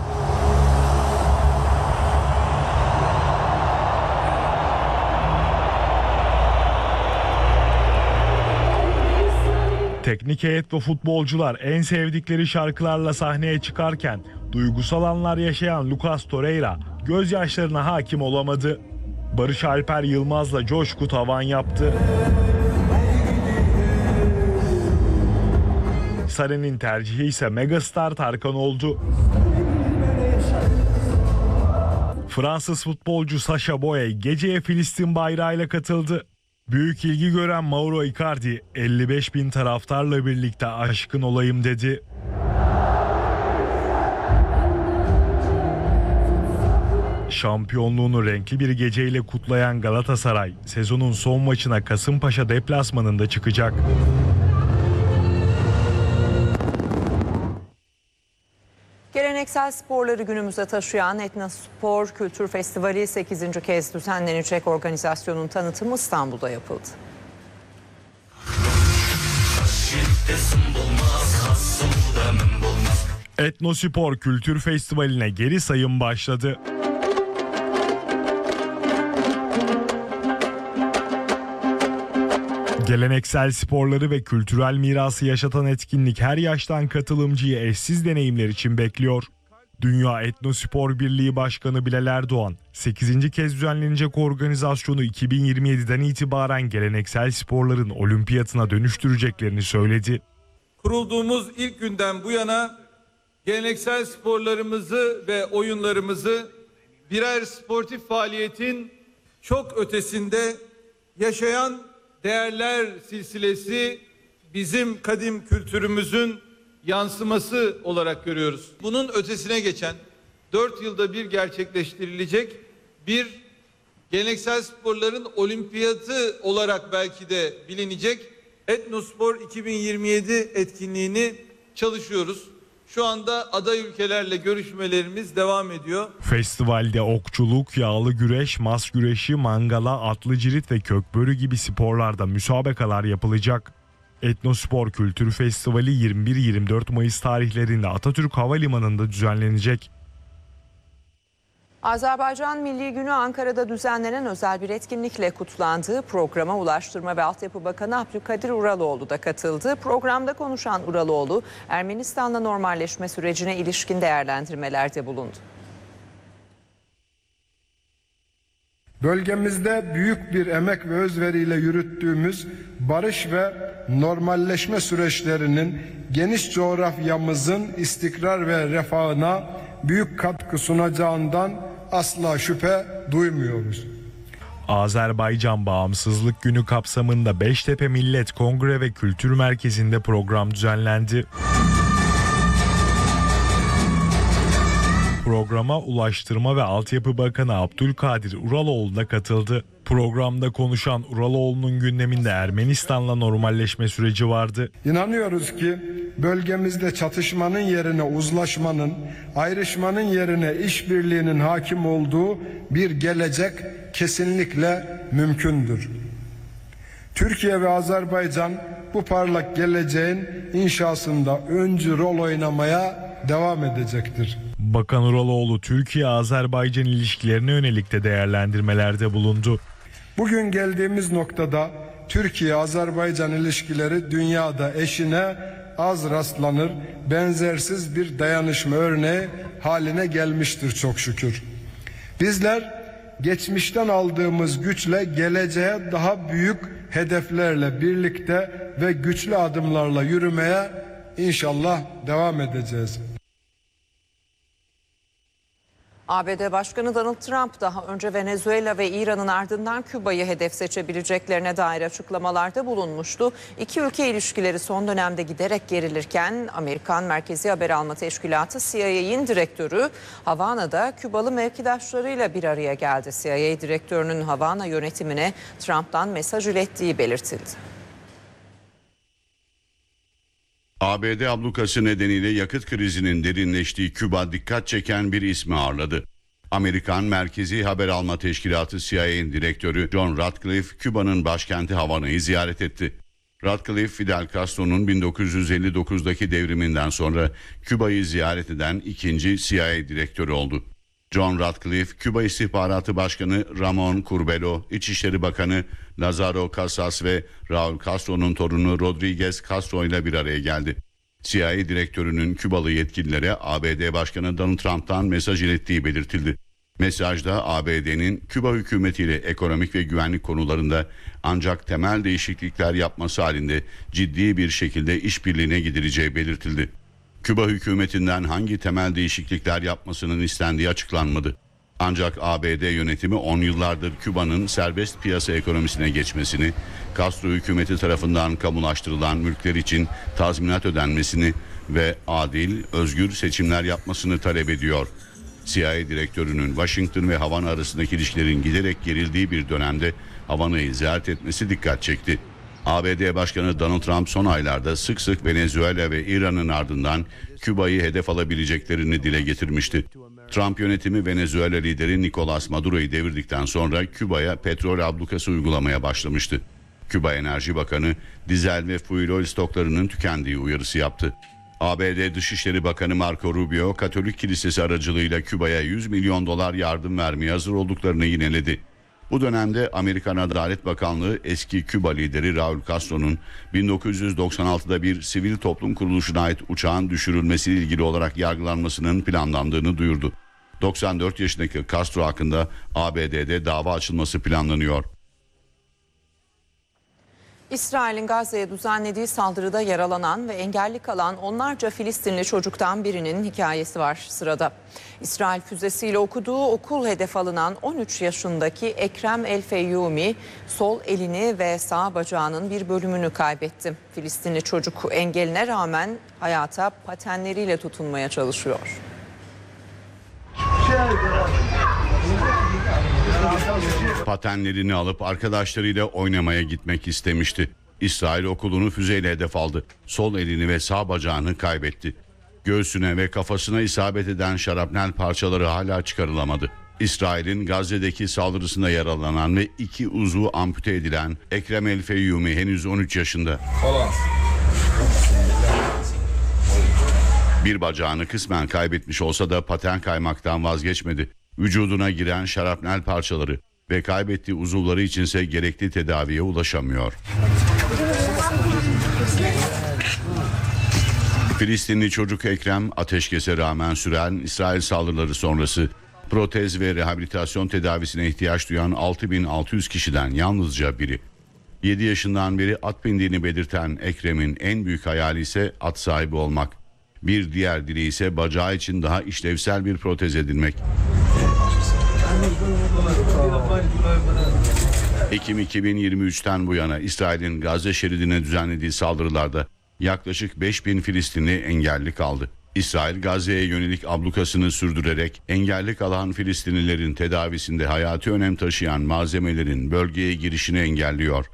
Teknik heyet ve futbolcular en sevdikleri şarkılarla sahneye çıkarken duygusal anlar yaşayan Lucas Torreira gözyaşlarına hakim olamadı. Barış Alper Yılmaz'la coşku tavan yaptı. Sarı'nın tercihi ise megastar Tarkan oldu. Fransız futbolcu Sacha Boey geceye Filistin bayrağıyla katıldı. Büyük ilgi gören Mauro Icardi elli beş bin taraftarla birlikte aşkın olayım dedi. Şampiyonluğunu renkli bir geceyle kutlayan Galatasaray sezonun son maçına Kasımpaşa deplasmanında çıkacak. Geleneksel sporları günümüze taşıyan Etnospor Kültür Festivali sekizinci kez düzenlenecek. Organizasyonun tanıtımı İstanbul'da yapıldı. Etnospor Kültür Festivali'ne geri sayım başladı. Geleneksel sporları ve kültürel mirası yaşatan etkinlik her yaştan katılımcıyı eşsiz deneyimler için bekliyor. Dünya Etnospor Birliği Başkanı Bilal Erdoğan, sekizinci kez düzenlenecek organizasyonu iki bin yirmi yediden itibaren geleneksel sporların olimpiyatına dönüştüreceklerini söyledi. Kurulduğumuz ilk günden bu yana geleneksel sporlarımızı ve oyunlarımızı birer sportif faaliyetin çok ötesinde yaşayan değerler silsilesi, bizim kadim kültürümüzün yansıması olarak görüyoruz. Bunun ötesine geçen dört yılda bir gerçekleştirilecek bir geleneksel sporların olimpiyatı olarak belki de bilinecek Etnospor iki bin yirmi yedi etkinliğini çalışıyoruz. Şu anda aday ülkelerle görüşmelerimiz devam ediyor. Festivalde okçuluk, yağlı güreş, mas güreşi, mangala, atlı cirit ve kökbörü gibi sporlarda müsabakalar yapılacak. Etnospor Kültür Festivali yirmi bir yirmi dört Mayıs tarihlerinde Atatürk Havalimanı'nda düzenlenecek. Azerbaycan Milli Günü Ankara'da düzenlenen özel bir etkinlikle kutlandı. Programa Ulaştırma ve Altyapı Bakanı Abdülkadir Uraloğlu da katıldı. Programda konuşan Uraloğlu, Ermenistan'la normalleşme sürecine ilişkin değerlendirmelerde bulundu. Bölgemizde büyük bir emek ve özveriyle yürüttüğümüz barış ve normalleşme süreçlerinin geniş coğrafyamızın istikrar ve refahına büyük katkı sunacağından asla şüphe duymuyoruz. Azerbaycan Bağımsızlık Günü kapsamında Beştepe Millet Kongre ve Kültür Merkezi'nde program düzenlendi. Programa Ulaştırma ve Altyapı Bakanı Abdülkadir Uraloğlu da katıldı. Programda konuşan Uraloğlu'nun gündeminde Ermenistan'la normalleşme süreci vardı. İnanıyoruz ki bölgemizde çatışmanın yerine uzlaşmanın, ayrışmanın yerine işbirliğinin hakim olduğu bir gelecek kesinlikle mümkündür. Türkiye ve Azerbaycan bu parlak geleceğin inşasında öncü rol oynamaya devam edecektir. Bakan Uraloğlu Türkiye-Azerbaycan ilişkilerine yönelik de değerlendirmelerde bulundu. Bugün geldiğimiz noktada Türkiye-Azerbaycan ilişkileri dünyada eşine az rastlanır, benzersiz bir dayanışma örneği haline gelmiştir çok şükür. Bizler geçmişten aldığımız güçle geleceğe daha büyük hedeflerle birlikte ve güçlü adımlarla yürümeye inşallah devam edeceğiz. A B D Başkanı Donald Trump daha önce Venezuela ve İran'ın ardından Küba'yı hedef seçebileceklerine dair açıklamalarda bulunmuştu. İki ülke ilişkileri son dönemde giderek gerilirken Amerikan Merkezi Haber Alma Teşkilatı C I A'nin direktörü Havana'da Kübalı mevkidaşlarıyla bir araya geldi. C I A direktörünün Havana yönetimine Trump'tan mesaj ilettiği belirtildi. A B D ablukası nedeniyle yakıt krizinin derinleştiği Küba dikkat çeken bir ismi ağırladı. Amerikan Merkezi Haber Alma Teşkilatı C I A'nin direktörü John Ratcliffe, Küba'nın başkenti Havana'yı ziyaret etti. Ratcliffe, Fidel Castro'nun bin dokuz yüz elli dokuzdaki devriminden sonra Küba'yı ziyaret eden ikinci C I A direktörü oldu. John Ratcliffe, Küba İstihbaratı Başkanı Ramon Curbelo, İçişleri Bakanı Lázaro Casas ve Raul Castro'nun torunu Rodriguez Castro ile bir araya geldi. C I A direktörünün Kübalı yetkililere A B D Başkanı Donald Trump'tan mesaj ilettiği belirtildi. Mesajda A B D'nin Küba hükümetiyle ekonomik ve güvenlik konularında ancak temel değişiklikler yapması halinde ciddi bir şekilde işbirliğine gidileceği belirtildi. Küba hükümetinden hangi temel değişiklikler yapmasının istendiği açıklanmadı. Ancak A B D yönetimi on yıllardır Küba'nın serbest piyasa ekonomisine geçmesini, Castro hükümeti tarafından kamulaştırılan mülkler için tazminat ödenmesini ve adil, özgür seçimler yapmasını talep ediyor. C I A direktörünün Washington ve Havana arasındaki ilişkilerin giderek gerildiği bir dönemde Havana'yı ziyaret etmesi dikkat çekti. A B D Başkanı Donald Trump son aylarda sık sık Venezuela ve İran'ın ardından Küba'yı hedef alabileceklerini dile getirmişti. Trump yönetimi Venezuela lideri Nicolas Maduro'yu devirdikten sonra Küba'ya petrol ablukası uygulamaya başlamıştı. Küba Enerji Bakanı dizel ve fuel oil stoklarının tükendiği uyarısı yaptı. A B D Dışişleri Bakanı Marco Rubio, Katolik Kilisesi aracılığıyla Küba'ya yüz milyon dolar yardım vermeye hazır olduklarını yineledi. Bu dönemde Amerikan Adalet Bakanlığı eski Küba lideri Raul Castro'nun bin dokuz yüz doksan altıda bir sivil toplum kuruluşuna ait uçağın düşürülmesiyle ilgili olarak yargılanmasının planlandığını duyurdu. doksan dört yaşındaki Castro hakkında A B D'de dava açılması planlanıyor. İsrail'in Gazze'ye düzenlediği saldırıda yaralanan ve engelli kalan onlarca Filistinli çocuktan birinin hikayesi var sırada. İsrail füzesiyle okuduğu okul hedef alınan on üç yaşındaki Ekrem El Feyyumi sol elini ve sağ bacağının bir bölümünü kaybetti. Filistinli çocuk engeline rağmen hayata patenleriyle tutunmaya çalışıyor. Patenlerini alıp arkadaşlarıyla oynamaya gitmek istemişti. İsrail okulunu füzeyle hedef aldı. Sol elini ve sağ bacağını kaybetti. Göğsüne ve kafasına isabet eden şarapnel parçaları hala çıkarılamadı. İsrail'in Gazze'deki saldırısında yaralanan ve iki uzvu ampute edilen Ekrem El Feyyumi henüz on üç yaşında. Bir bacağını kısmen kaybetmiş olsa da paten kaymaktan vazgeçmedi. Vücuduna giren şarapnel parçaları ve kaybettiği uzuvları içinse gerekli tedaviye ulaşamıyor. Filistinli çocuk Ekrem ateşkese rağmen süren İsrail saldırıları sonrası protez ve rehabilitasyon tedavisine ihtiyaç duyan altı bin altı yüz kişiden yalnızca biri. yedi yaşından beri at bindiğini belirten Ekrem'in en büyük hayali ise at sahibi olmak. Bir diğer dileği ise bacağı için daha işlevsel bir protez edinmek. Ekim iki bin yirmi üçten bu yana İsrail'in Gazze şeridine düzenlediği saldırılarda yaklaşık beş bin Filistinli engelli kaldı. İsrail Gazze'ye yönelik ablukasını sürdürerek engelli kalan Filistinlilerin tedavisinde hayati önem taşıyan malzemelerin bölgeye girişini engelliyor.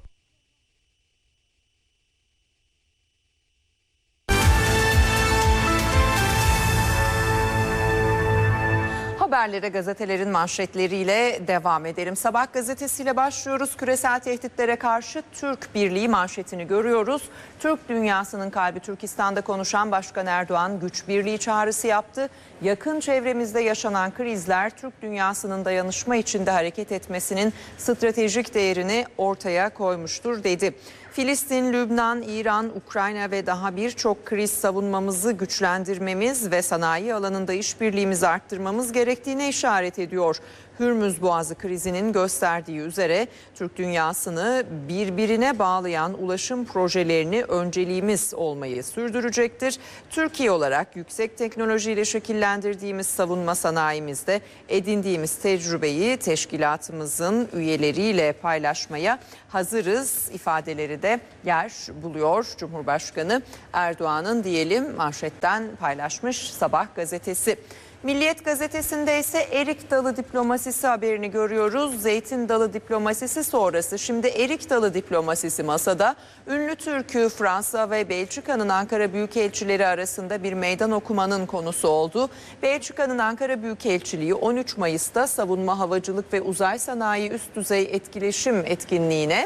Haber Haberlere gazetelerin manşetleriyle devam edelim. Sabah gazetesiyle başlıyoruz. Küresel tehditlere karşı Türk Birliği manşetini görüyoruz. Türk dünyasının kalbi Türkistan'da konuşan Başkan Erdoğan güç birliği çağrısı yaptı. Yakın çevremizde yaşanan krizler Türk dünyasının dayanışma içinde hareket etmesinin stratejik değerini ortaya koymuştur dedi. Filistin, Lübnan, İran, Ukrayna ve daha birçok kriz savunmamızı güçlendirmemiz ve sanayi alanında işbirliğimizi arttırmamız gerektiğine işaret ediyor. Hürmüz Boğazı krizinin gösterdiği üzere Türk dünyasını birbirine bağlayan ulaşım projelerini önceliğimiz olmayı sürdürecektir. Türkiye olarak yüksek teknolojiyle şekillendirdiğimiz savunma sanayimizde edindiğimiz tecrübeyi teşkilatımızın üyeleriyle paylaşmaya hazırız ifadeleri de yer buluyor. Cumhurbaşkanı Erdoğan'ın diyelim manşetten paylaşmış Sabah gazetesi. Milliyet gazetesinde ise erik dalı diplomasisi haberini görüyoruz. Zeytin dalı diplomasisi sonrası şimdi erik dalı diplomasisi masada. Ünlü türkü Fransa ve Belçika'nın Ankara Büyükelçileri arasında bir meydan okumanın konusu oldu. Belçika'nın Ankara Büyükelçiliği on üç Mayıs'ta savunma, havacılık ve uzay sanayi üst düzey etkileşim etkinliğine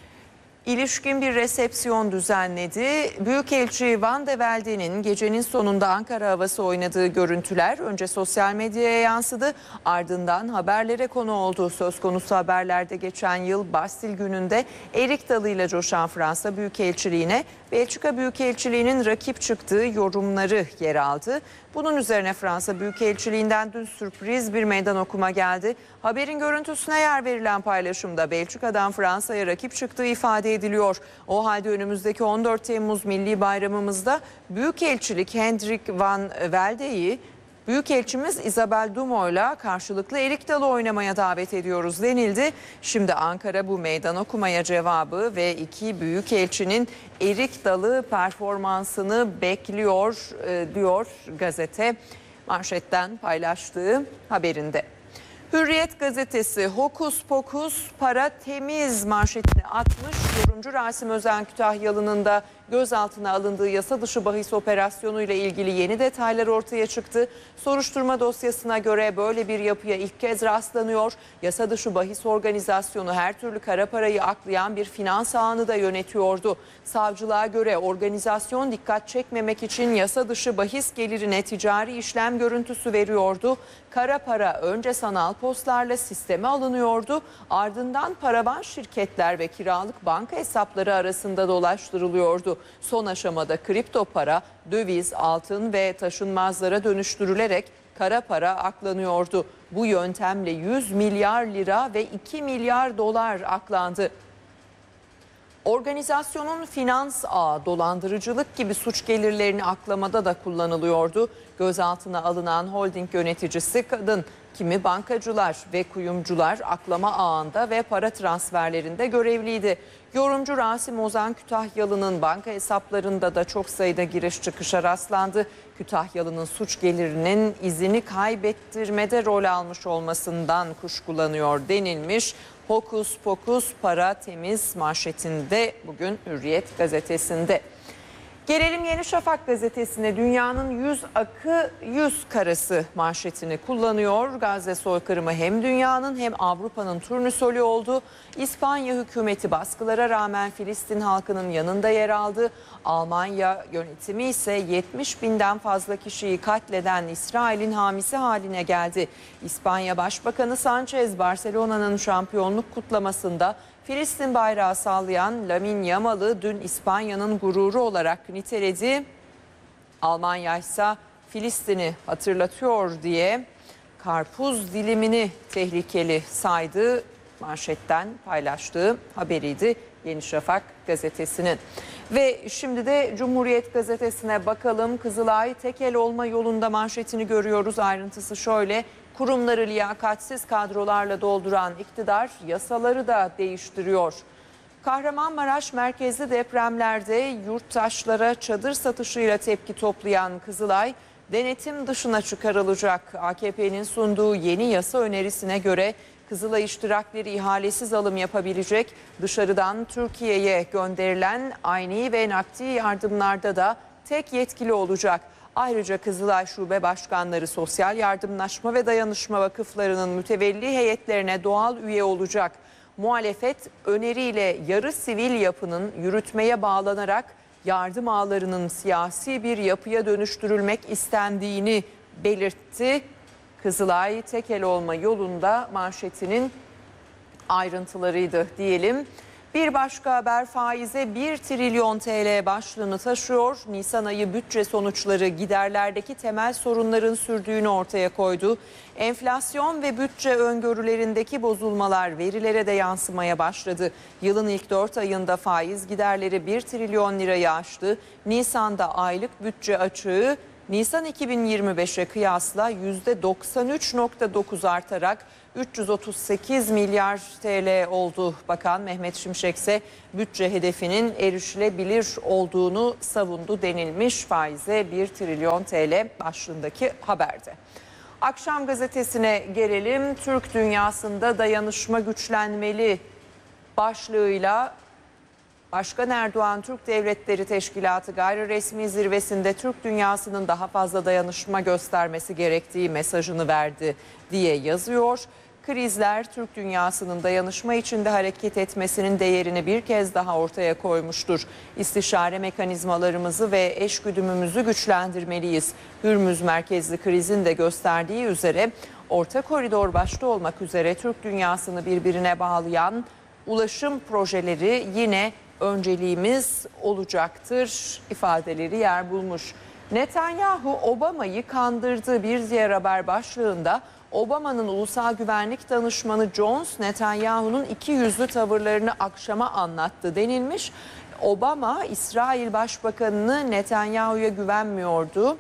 İlişkin bir resepsiyon düzenledi. Büyükelçi Van de Velde'nin gecenin sonunda Ankara havası oynadığı görüntüler önce sosyal medyaya yansıdı. Ardından haberlere konu oldu. Söz konusu haberlerde geçen yıl Bastil gününde erik dalıyla coşan Fransa Büyükelçiliğine Belçika Büyükelçiliği'nin rakip çıktığı yorumları yer aldı. Bunun üzerine Fransa Büyükelçiliğinden dün sürpriz bir meydan okuma geldi. Haberin görüntüsüne yer verilen paylaşımda Belçika'dan Fransa'ya rakip çıktığı ifade ediliyor. O halde önümüzdeki on dört Temmuz Milli Bayramımızda Büyükelçilik Hendrik van Velde'yi Büyükelçimiz Isabel Dumo'yla karşılıklı erik dalı oynamaya davet ediyoruz denildi. Şimdi Ankara bu meydan okumaya cevabı ve iki büyükelçinin erik dalı performansını bekliyor diyor gazete manşetten paylaştığı haberinde. Hürriyet gazetesi hokus pokus para temiz manşetini atmış. Yorumcu Rasim Özen Kütahyalı'nın da gözaltına alındığı yasa dışı bahis operasyonu ile ilgili yeni detaylar ortaya çıktı. Soruşturma dosyasına göre böyle bir yapıya ilk kez rastlanıyor. Yasa dışı bahis organizasyonu her türlü kara parayı aklayan bir finans ağını da yönetiyordu. Savcılığa göre organizasyon dikkat çekmemek için yasa dışı bahis gelirine ticari işlem görüntüsü veriyordu. Kara para önce sanal postlarla sisteme alınıyordu. Ardından paravan şirketler ve kiralık banka hesapları arasında dolaştırılıyordu. Son aşamada kripto para, döviz, altın ve taşınmazlara dönüştürülerek kara para aklanıyordu. Bu yöntemle yüz milyar lira ve iki milyar dolar aklandı. Organizasyonun finans ağı, dolandırıcılık gibi suç gelirlerini aklamada da kullanılıyordu. Gözaltına alınan holding yöneticisi kadın. Kimi bankacılar ve kuyumcular aklama ağında ve para transferlerinde görevliydi. Yorumcu Rasim Ozan Kütahyalı'nın banka hesaplarında da çok sayıda giriş çıkışa rastlandı. Kütahyalı'nın suç gelirinin izini kaybettirmede rol almış olmasından kuşkulanıyor denilmiş. Hokus pokus para temiz manşetinde bugün Hürriyet gazetesinde. Gelelim Yeni Şafak gazetesine. Dünyanın yüz akı yüz karası manşetini kullanıyor. Gazze soykırımı hem dünyanın hem Avrupa'nın turnusoli oldu. İspanya hükümeti baskılara rağmen Filistin halkının yanında yer aldı. Almanya yönetimi ise yetmiş binden fazla kişiyi katleden İsrail'in hamisi haline geldi. İspanya Başbakanı Sanchez Barcelona'nın şampiyonluk kutlamasında Filistin bayrağı sallayan Lamine Yamal'ı dün İspanya'nın gururu olarak niteledi. Almanya ise Filistin'i hatırlatıyor diye karpuz dilimini tehlikeli saydı. Manşetten paylaştığı haberiydi Yeni Şafak gazetesinin. Ve şimdi de Cumhuriyet gazetesine bakalım. Kızılay tekel olma yolunda manşetini görüyoruz. Ayrıntısı şöyle. Kurumları liyakatsiz kadrolarla dolduran iktidar yasaları da değiştiriyor. Kahramanmaraş merkezli depremlerde yurttaşlara çadır satışıyla tepki toplayan Kızılay denetim dışına çıkarılacak. A K P'nin sunduğu yeni yasa önerisine göre Kızılay iştirakleri ihalesiz alım yapabilecek. Dışarıdan Türkiye'ye gönderilen ayni ve nakdi yardımlarda da tek yetkili olacak. Ayrıca Kızılay Şube Başkanları sosyal yardımlaşma ve dayanışma vakıflarının mütevelli heyetlerine doğal üye olacak. Muhalefet öneriyle yarı sivil yapının yürütmeye bağlanarak yardım ağlarının siyasi bir yapıya dönüştürülmek istendiğini belirtti. Kızılay tekel olma yolunda manşetinin ayrıntılarıydı diyelim. Bir başka haber faize bir trilyon T L başlığını taşıyor. Nisan ayı bütçe sonuçları giderlerdeki temel sorunların sürdüğünü ortaya koydu. Enflasyon ve bütçe öngörülerindeki bozulmalar verilere de yansımaya başladı. Yılın ilk dört ayında faiz giderleri bir trilyon lirayı aştı. Nisan'da aylık bütçe açığı Nisan iki bin yirmi beşe kıyasla yüzde doksan üç nokta dokuz artarak üç yüz otuz sekiz milyar T L oldu. Bakan Mehmet Şimşek ise bütçe hedefinin erişilebilir olduğunu savundu denilmiş faize bir trilyon T L başlığındaki haberde. Akşam gazetesine gelelim. Türk dünyasında dayanışma güçlenmeli başlığıyla Başkan Erdoğan Türk Devletleri Teşkilatı gayri resmi zirvesinde Türk dünyasının daha fazla dayanışma göstermesi gerektiği mesajını verdi diye yazıyor. Krizler Türk dünyasının dayanışma içinde hareket etmesinin değerini bir kez daha ortaya koymuştur. İstişare mekanizmalarımızı ve eşgüdümümüzü güçlendirmeliyiz. Hürmüz merkezli krizin de gösterdiği üzere orta koridor başta olmak üzere Türk dünyasını birbirine bağlayan ulaşım projeleri yine önceliğimiz olacaktır ifadeleri yer bulmuş. Netanyahu Obama'yı kandırdığı bir diğer haber başlığında Obama'nın ulusal güvenlik danışmanı Jones Netanyahu'nun iki yüzlü tavırlarını akşama anlattı denilmiş. Obama İsrail Başbakanı'nı Netanyahu'ya güvenmiyordu.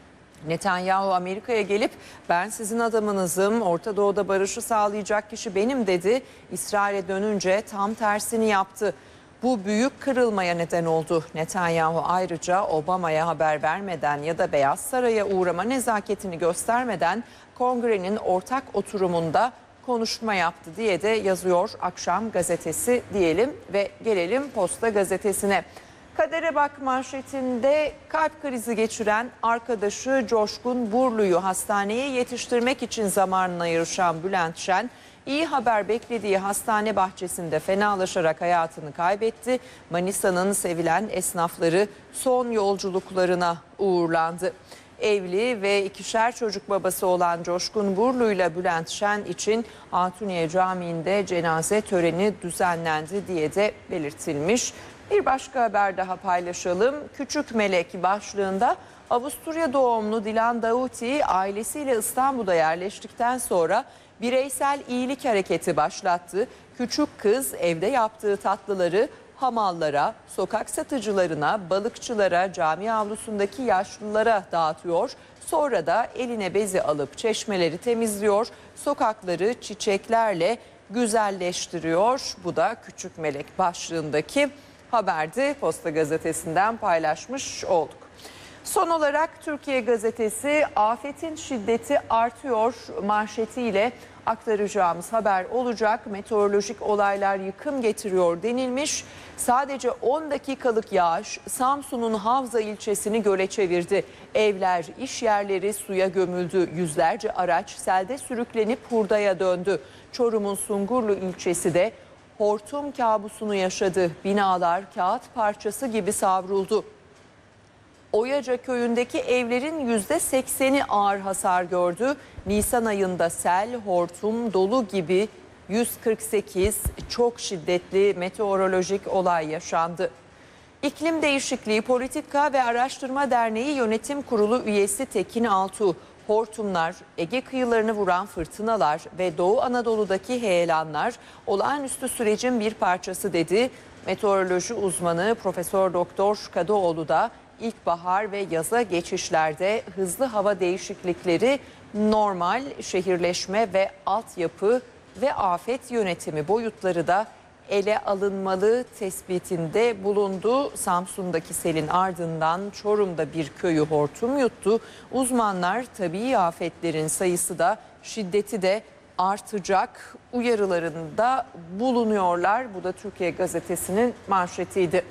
Netanyahu Amerika'ya gelip ben sizin adamınızım, Orta Doğu'da barışı sağlayacak kişi benim dedi. İsrail'e dönünce tam tersini yaptı. Bu büyük kırılmaya neden oldu. Netanyahu ayrıca Obama'ya haber vermeden ya da Beyaz Saray'a uğrama nezaketini göstermeden Kongre'nin ortak oturumunda konuşma yaptı diye de yazıyor Akşam gazetesi diyelim ve gelelim Posta gazetesine. Kadere Bak manşetinde kalp krizi geçiren arkadaşı Coşkun Burlu'yu hastaneye yetiştirmek için zamanına yarışan Bülent Şen, iyi haber beklediği hastane bahçesinde fenalaşarak hayatını kaybetti. Manisa'nın sevilen esnafları son yolculuklarına uğurlandı. Evli ve ikişer çocuk babası olan Coşkun Burlu ile Bülent Şen için Hatuniye Camii'nde cenaze töreni düzenlendi diye de belirtilmiş. Bir başka haber daha paylaşalım. Küçük Melek başlığında Avusturya doğumlu Dilan Davuti ailesiyle İstanbul'da yerleştikten sonra bireysel iyilik hareketi başlattı. Küçük kız evde yaptığı tatlıları hamallara, sokak satıcılarına, balıkçılara, cami avlusundaki yaşlılara dağıtıyor. Sonra da eline bezi alıp çeşmeleri temizliyor, sokakları çiçeklerle güzelleştiriyor. Bu da Küçük Melek başlığındaki haberde Posta Gazetesi'nden paylaşmış olduk. Son olarak Türkiye Gazetesi afetin şiddeti artıyor manşetiyle aktaracağımız haber olacak. Meteorolojik olaylar yıkım getiriyor denilmiş. Sadece on dakikalık yağış Samsun'un Havza ilçesini göle çevirdi. Evler, iş yerleri suya gömüldü. Yüzlerce araç selde sürüklenip hurdaya döndü. Çorum'un Sungurlu ilçesi de hortum kabusunu yaşadı. Binalar kağıt parçası gibi savruldu. Oyaca köyündeki evlerin yüzde sekseni ağır hasar gördü. Nisan ayında sel, hortum, dolu gibi yüz kırk sekiz çok şiddetli meteorolojik olay yaşandı. İklim Değişikliği Politika ve Araştırma Derneği Yönetim Kurulu üyesi Tekin Altuğ, hortumlar, Ege kıyılarını vuran fırtınalar ve Doğu Anadolu'daki heyelanlar olağanüstü sürecin bir parçası dedi. Meteoroloji uzmanı Profesör Doktor Kadıoğlu da İlkbahar ve yaza geçişlerde hızlı hava değişiklikleri normal şehirleşme ve altyapı ve afet yönetimi boyutları da ele alınmalı tespitinde bulundu. Samsun'daki selin ardından Çorum'da bir köyü hortum yuttu. Uzmanlar tabii afetlerin sayısı da şiddeti de artacak uyarılarında bulunuyorlar. Bu da Türkiye Gazetesi'nin manşetiydi.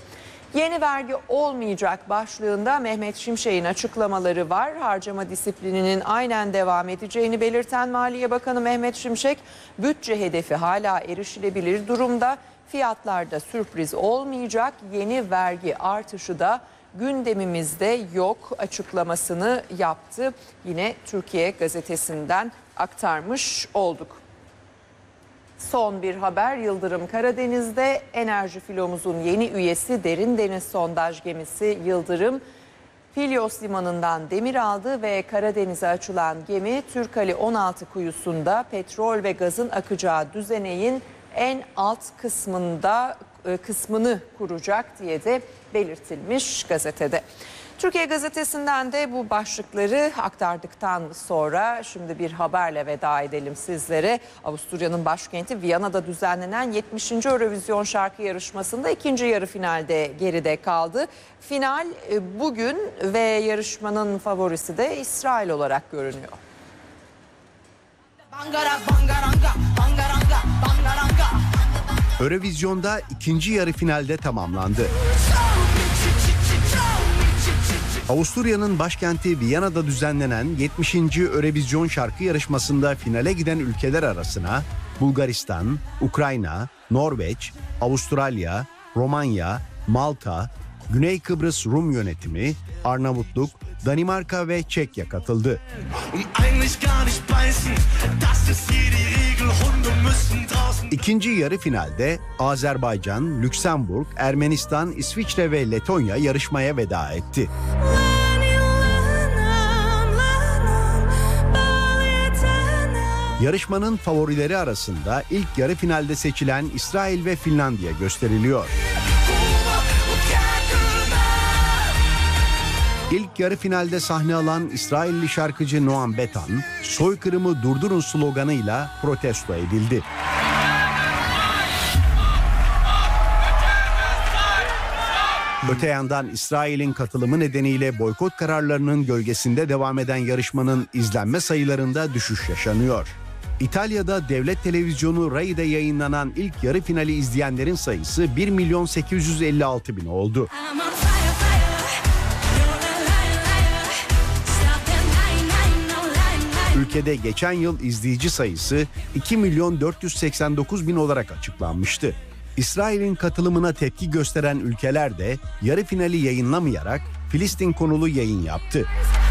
Yeni vergi olmayacak başlığında Mehmet Şimşek'in açıklamaları var. Harcama disiplininin aynen devam edeceğini belirten Maliye Bakanı Mehmet Şimşek, bütçe hedefi hala erişilebilir durumda. Fiyatlarda sürpriz olmayacak, yeni vergi artışı da gündemimizde yok açıklamasını yaptı. Yine Türkiye Gazetesi'nden aktarmış olduk. Son bir haber, Yıldırım Karadeniz'de enerji filomuzun yeni üyesi derin deniz sondaj gemisi Yıldırım, Filyos limanından demir aldı ve Karadeniz'e açılan gemi Türkali on altı kuyusunda petrol ve gazın akacağı düzeneğin en alt kısmında kısmını kuracak diye de belirtilmiş gazetede. Türkiye Gazetesi'nden de bu başlıkları aktardıktan sonra şimdi bir haberle veda edelim sizlere. Avusturya'nın başkenti Viyana'da düzenlenen yetmişinci Eurovision şarkı yarışmasında ikinci yarı finalde geride kaldı. Final bugün ve yarışmanın favorisi de İsrail olarak görünüyor. Eurovision'da ikinci yarı finalde tamamlandı. Avusturya'nın başkenti Viyana'da düzenlenen yetmişinci Eurovision şarkı yarışmasında finale giden ülkeler arasına Bulgaristan, Ukrayna, Norveç, Avustralya, Romanya, Malta, Güney Kıbrıs Rum Yönetimi, Arnavutluk, Danimarka ve Çekya katıldı. İkinci yarı finalde Azerbaycan, Lüksemburg, Ermenistan, İsviçre ve Letonya yarışmaya veda etti. Yarışmanın favorileri arasında ilk yarı finalde seçilen İsrail ve Finlandiya gösteriliyor. İlk yarı finalde sahne alan İsrailli şarkıcı Noam Betan, "Soykırımı durdurun" sloganıyla protesto edildi. Öte yandan İsrail'in katılımı nedeniyle boykot kararlarının gölgesinde devam eden yarışmanın izlenme sayılarında düşüş yaşanıyor. İtalya'da devlet televizyonu Rai'de yayınlanan ilk yarı finali izleyenlerin sayısı bir milyon sekiz yüz elli altı bin oldu. Ülkede geçen yıl izleyici sayısı iki milyon dört yüz seksen dokuz bin olarak açıklanmıştı. İsrail'in katılımına tepki gösteren ülkeler de yarı finali yayınlamayarak Filistin konulu yayın yaptı.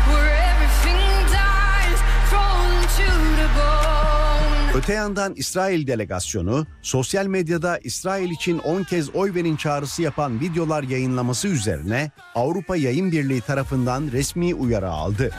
Öte yandan İsrail delegasyonu sosyal medyada İsrail için on kez oy verin çağrısı yapan videolar yayınlaması üzerine Avrupa Yayın Birliği tarafından resmi uyarı aldı.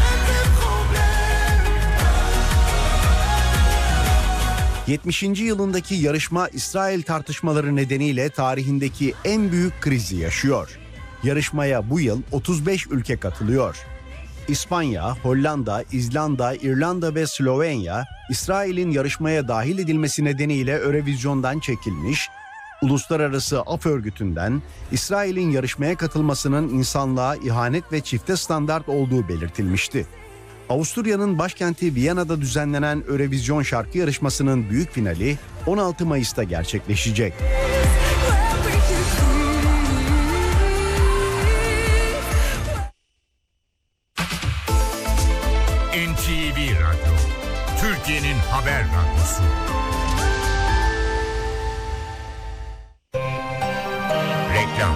yetmişinci yılındaki yarışma İsrail tartışmaları nedeniyle tarihindeki en büyük krizi yaşıyor. Yarışmaya bu yıl otuz beş ülke katılıyor. İspanya, Hollanda, İzlanda, İrlanda ve Slovenya, İsrail'in yarışmaya dahil edilmesi nedeniyle Eurovision'dan çekilmiş, Uluslararası Af Örgütü'nden İsrail'in yarışmaya katılmasının insanlığa ihanet ve çifte standart olduğu belirtilmişti. Avusturya'nın başkenti Viyana'da düzenlenen Eurovision şarkı yarışmasının büyük finali on altı Mayıs'ta gerçekleşecek. N T V Radyo, Türkiye'nin haber radyosu. Reklam.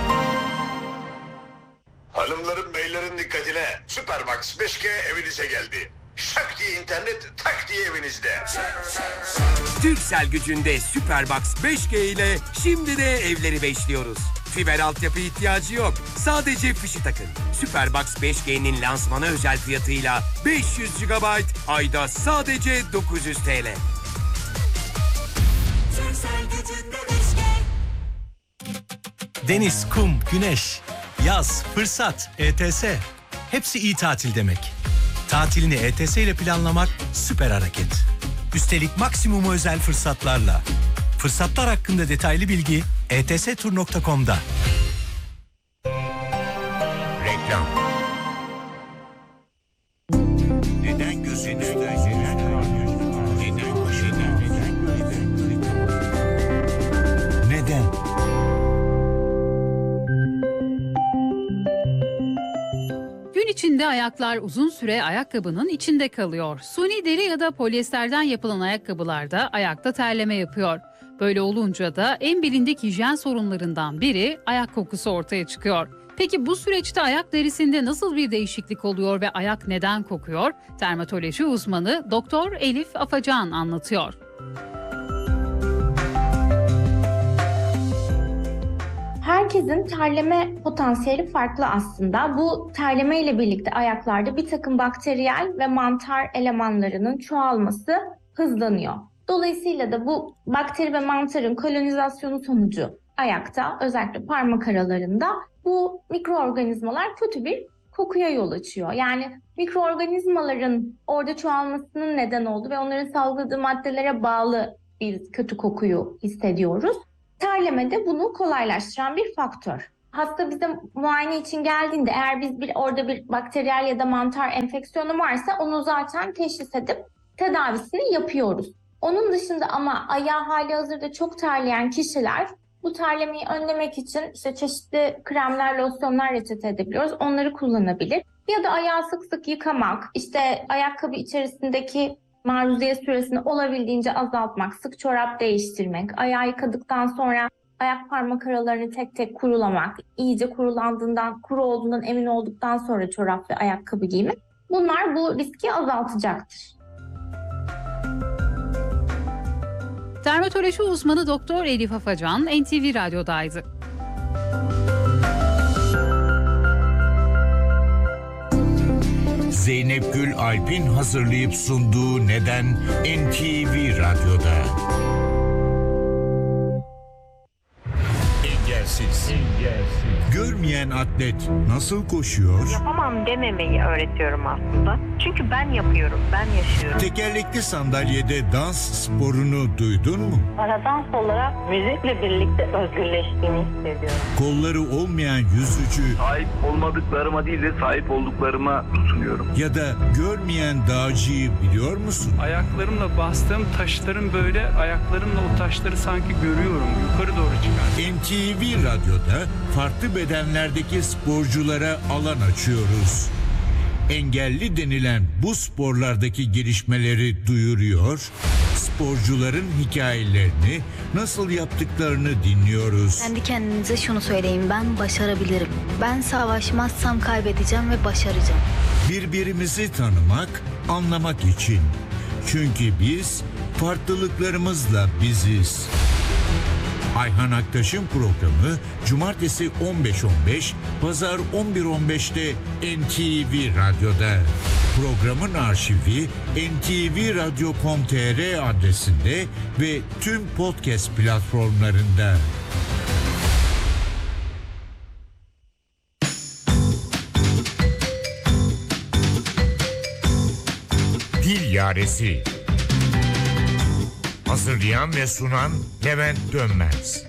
Hanımların beylerin dikkatine, Supermax beş G evinize geldi. Şak diye internet, tak diye evinizde. Turkcell gücünde Superbox beş G ile şimdi de evleri beşliyoruz. Fiber altyapı ihtiyacı yok. Sadece fişi takın. Superbox beş G'nin lansmanı özel fiyatıyla beş yüz gigabayt, ayda sadece dokuz yüz T L. Deniz, kum, güneş, yaz, fırsat, E T S. Hepsi iyi tatil demek. Tatilini E T S ile planlamak süper hareket. Üstelik maksimum özel fırsatlarla. Fırsatlar hakkında detaylı bilgi e t s tur nokta com'da. Reklam. Neden gözünüzden neden neden başından neden neden ayaklar uzun süre ayakkabının içinde kalıyor. Suni deri ya da polyesterden yapılan ayakkabılarda ayakta terleme yapıyor. Böyle olunca da en bilindik hijyen sorunlarından biri ayak kokusu ortaya çıkıyor. Peki bu süreçte ayak derisinde nasıl bir değişiklik oluyor ve ayak neden kokuyor? Dermatoloji uzmanı Doktor Elif Afacan anlatıyor. Herkesin terleme potansiyeli farklı aslında. Bu terleme ile birlikte ayaklarda bir takım bakteriyel ve mantar elemanlarının çoğalması hızlanıyor. Dolayısıyla da bu bakteri ve mantarın kolonizasyonu sonucu ayakta, özellikle parmak aralarında bu mikroorganizmalar kötü bir kokuya yol açıyor. Yani mikroorganizmaların orada çoğalmasının neden olduğu ve onların salgıladığı maddelere bağlı bir kötü kokuyu hissediyoruz. Terleme de bunu kolaylaştıran bir faktör. Hasta bize muayene için geldiğinde eğer biz bir orada bir bakteriyel ya da mantar enfeksiyonu varsa onu zaten teşhis edip tedavisini yapıyoruz. Onun dışında ama ayağı hali hazırda çok terleyen kişiler bu terlemeyi önlemek için işte çeşitli kremler, losyonlar reçete edebiliyoruz. Onları kullanabilir. Ya da ayağı sık sık yıkamak, işte ayakkabı içerisindeki maruziyet süresini olabildiğince azaltmak, sık çorap değiştirmek, ayağı yıkadıktan sonra ayak parmak aralarını tek tek kurulamak, iyice kurulandığından, kuru olduğundan emin olduktan sonra çorap ve ayakkabı giymek. Bunlar bu riski azaltacaktır. Dermatoloji uzmanı Doktor Elif Afacan N T V Radyo'daydı. Zeynep Gül Alp'in hazırlayıp sunduğu Neden N T V Radyo'da. Engelsiz. Engelsiz. Görmeyen atlet nasıl koşuyor? Yapamam dememeyi öğretiyorum aslında. Çünkü ben yapıyorum, ben yaşıyorum. Tekerlekli sandalyede dans sporunu duydun mu? Paradans olarak müzikle birlikte özgürleştiğimi hissediyorum. Kolları olmayan yüzücü. Sahip olmadıklarıma değil de sahip olduklarıma tutunuyorum. Ya da görmeyen dağcıyı biliyor musun? Ayaklarımla bastığım taşların böyle ayaklarımla o taşları sanki görüyorum. Yukarı doğru çıkar. N T V Radyo'da farklı bedenlerdeki sporculara alan açıyoruz. Engelli denilen bu sporlardaki gelişmeleri duyuruyor, sporcuların hikayelerini, nasıl yaptıklarını dinliyoruz. Kendi kendinize şunu söyleyin, ben başarabilirim. Ben savaşmazsam kaybedeceğim ve başaracağım. Birbirimizi tanımak, anlamak için. Çünkü biz farklılıklarımızla biziz. Ayhan Aktaş'ın programı Cumartesi on beş on beş, Pazar on bir on beşte N T V Radyo'da. Programın arşivi en te ve radyo nokta com nokta tr adresinde ve tüm podcast platformlarında. Dil Yaresi. Hazırlayan ve sunan Levent Dönmez.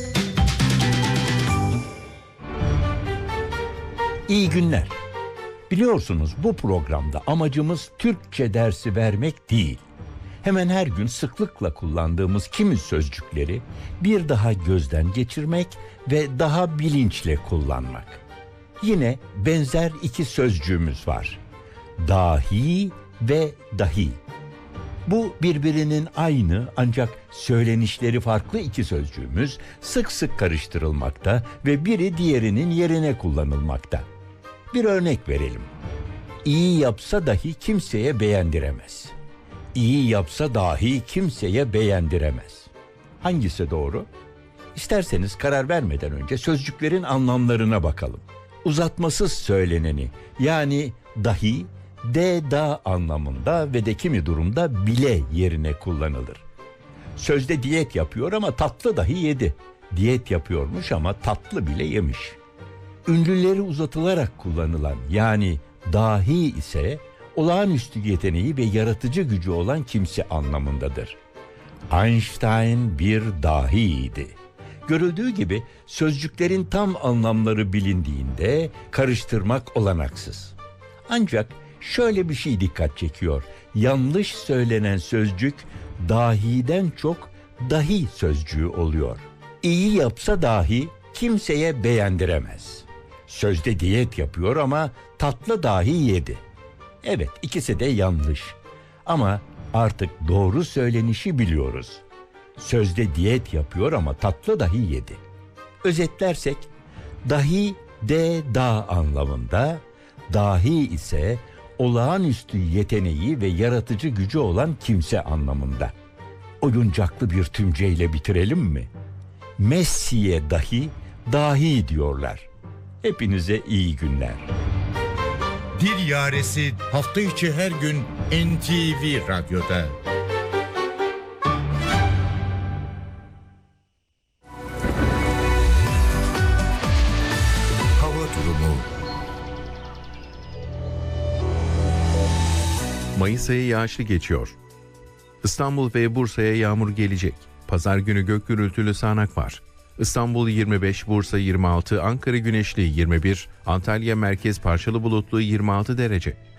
İyi günler. Biliyorsunuz bu programda amacımız Türkçe dersi vermek değil. Hemen her gün sıklıkla kullandığımız kimi sözcükleri bir daha gözden geçirmek ve daha bilinçle kullanmak. Yine benzer iki sözcüğümüz var. Dahi ve dahi. Bu birbirinin aynı ancak söylenişleri farklı iki sözcüğümüz sık sık karıştırılmakta ve biri diğerinin yerine kullanılmakta. Bir örnek verelim. İyi yapsa dahi kimseye beğendiremez. İyi yapsa dahi kimseye beğendiremez. Hangisi doğru? İsterseniz karar vermeden önce sözcüklerin anlamlarına bakalım. Uzatmasız söyleneni yani dahi, de da anlamında ve de kimi durumda bile yerine kullanılır. Sözde diyet yapıyor ama tatlı dahi yedi. Diyet yapıyormuş ama tatlı bile yemiş. Ünlüleri uzatılarak kullanılan yani dahi ise olağanüstü yeteneği ve yaratıcı gücü olan kimse anlamındadır. Einstein bir dahiydi. Görüldüğü gibi sözcüklerin tam anlamları bilindiğinde karıştırmak olanaksız. Ancak şöyle bir şey dikkat çekiyor. Yanlış söylenen sözcük dahiden çok dahi sözcüğü oluyor. İyi yapsa dahi kimseye beğendiremez. Sözde diyet yapıyor ama tatlı dahi yedi. Evet, ikisi de yanlış. Ama artık doğru söylenişi biliyoruz. Sözde diyet yapıyor ama tatlı dahi yedi. Özetlersek, dahi de da anlamında, dahi ise olağanüstü yeteneği ve yaratıcı gücü olan kimse anlamında. Oyuncaklı bir tümceyle bitirelim mi? Messi'ye dahi dahi diyorlar. Hepinize iyi günler. Dil Yaresi hafta içi her gün N T V Radyo'da. Hava durumu. Mayıs ayı yağışlı geçiyor. İstanbul ve Bursa'ya yağmur gelecek. Pazar günü gök gürültülü sağanak var. İstanbul yirmi beş, Bursa yirmi altı, Ankara güneşli yirmi bir, Antalya merkez parçalı bulutlu yirmi altı derece.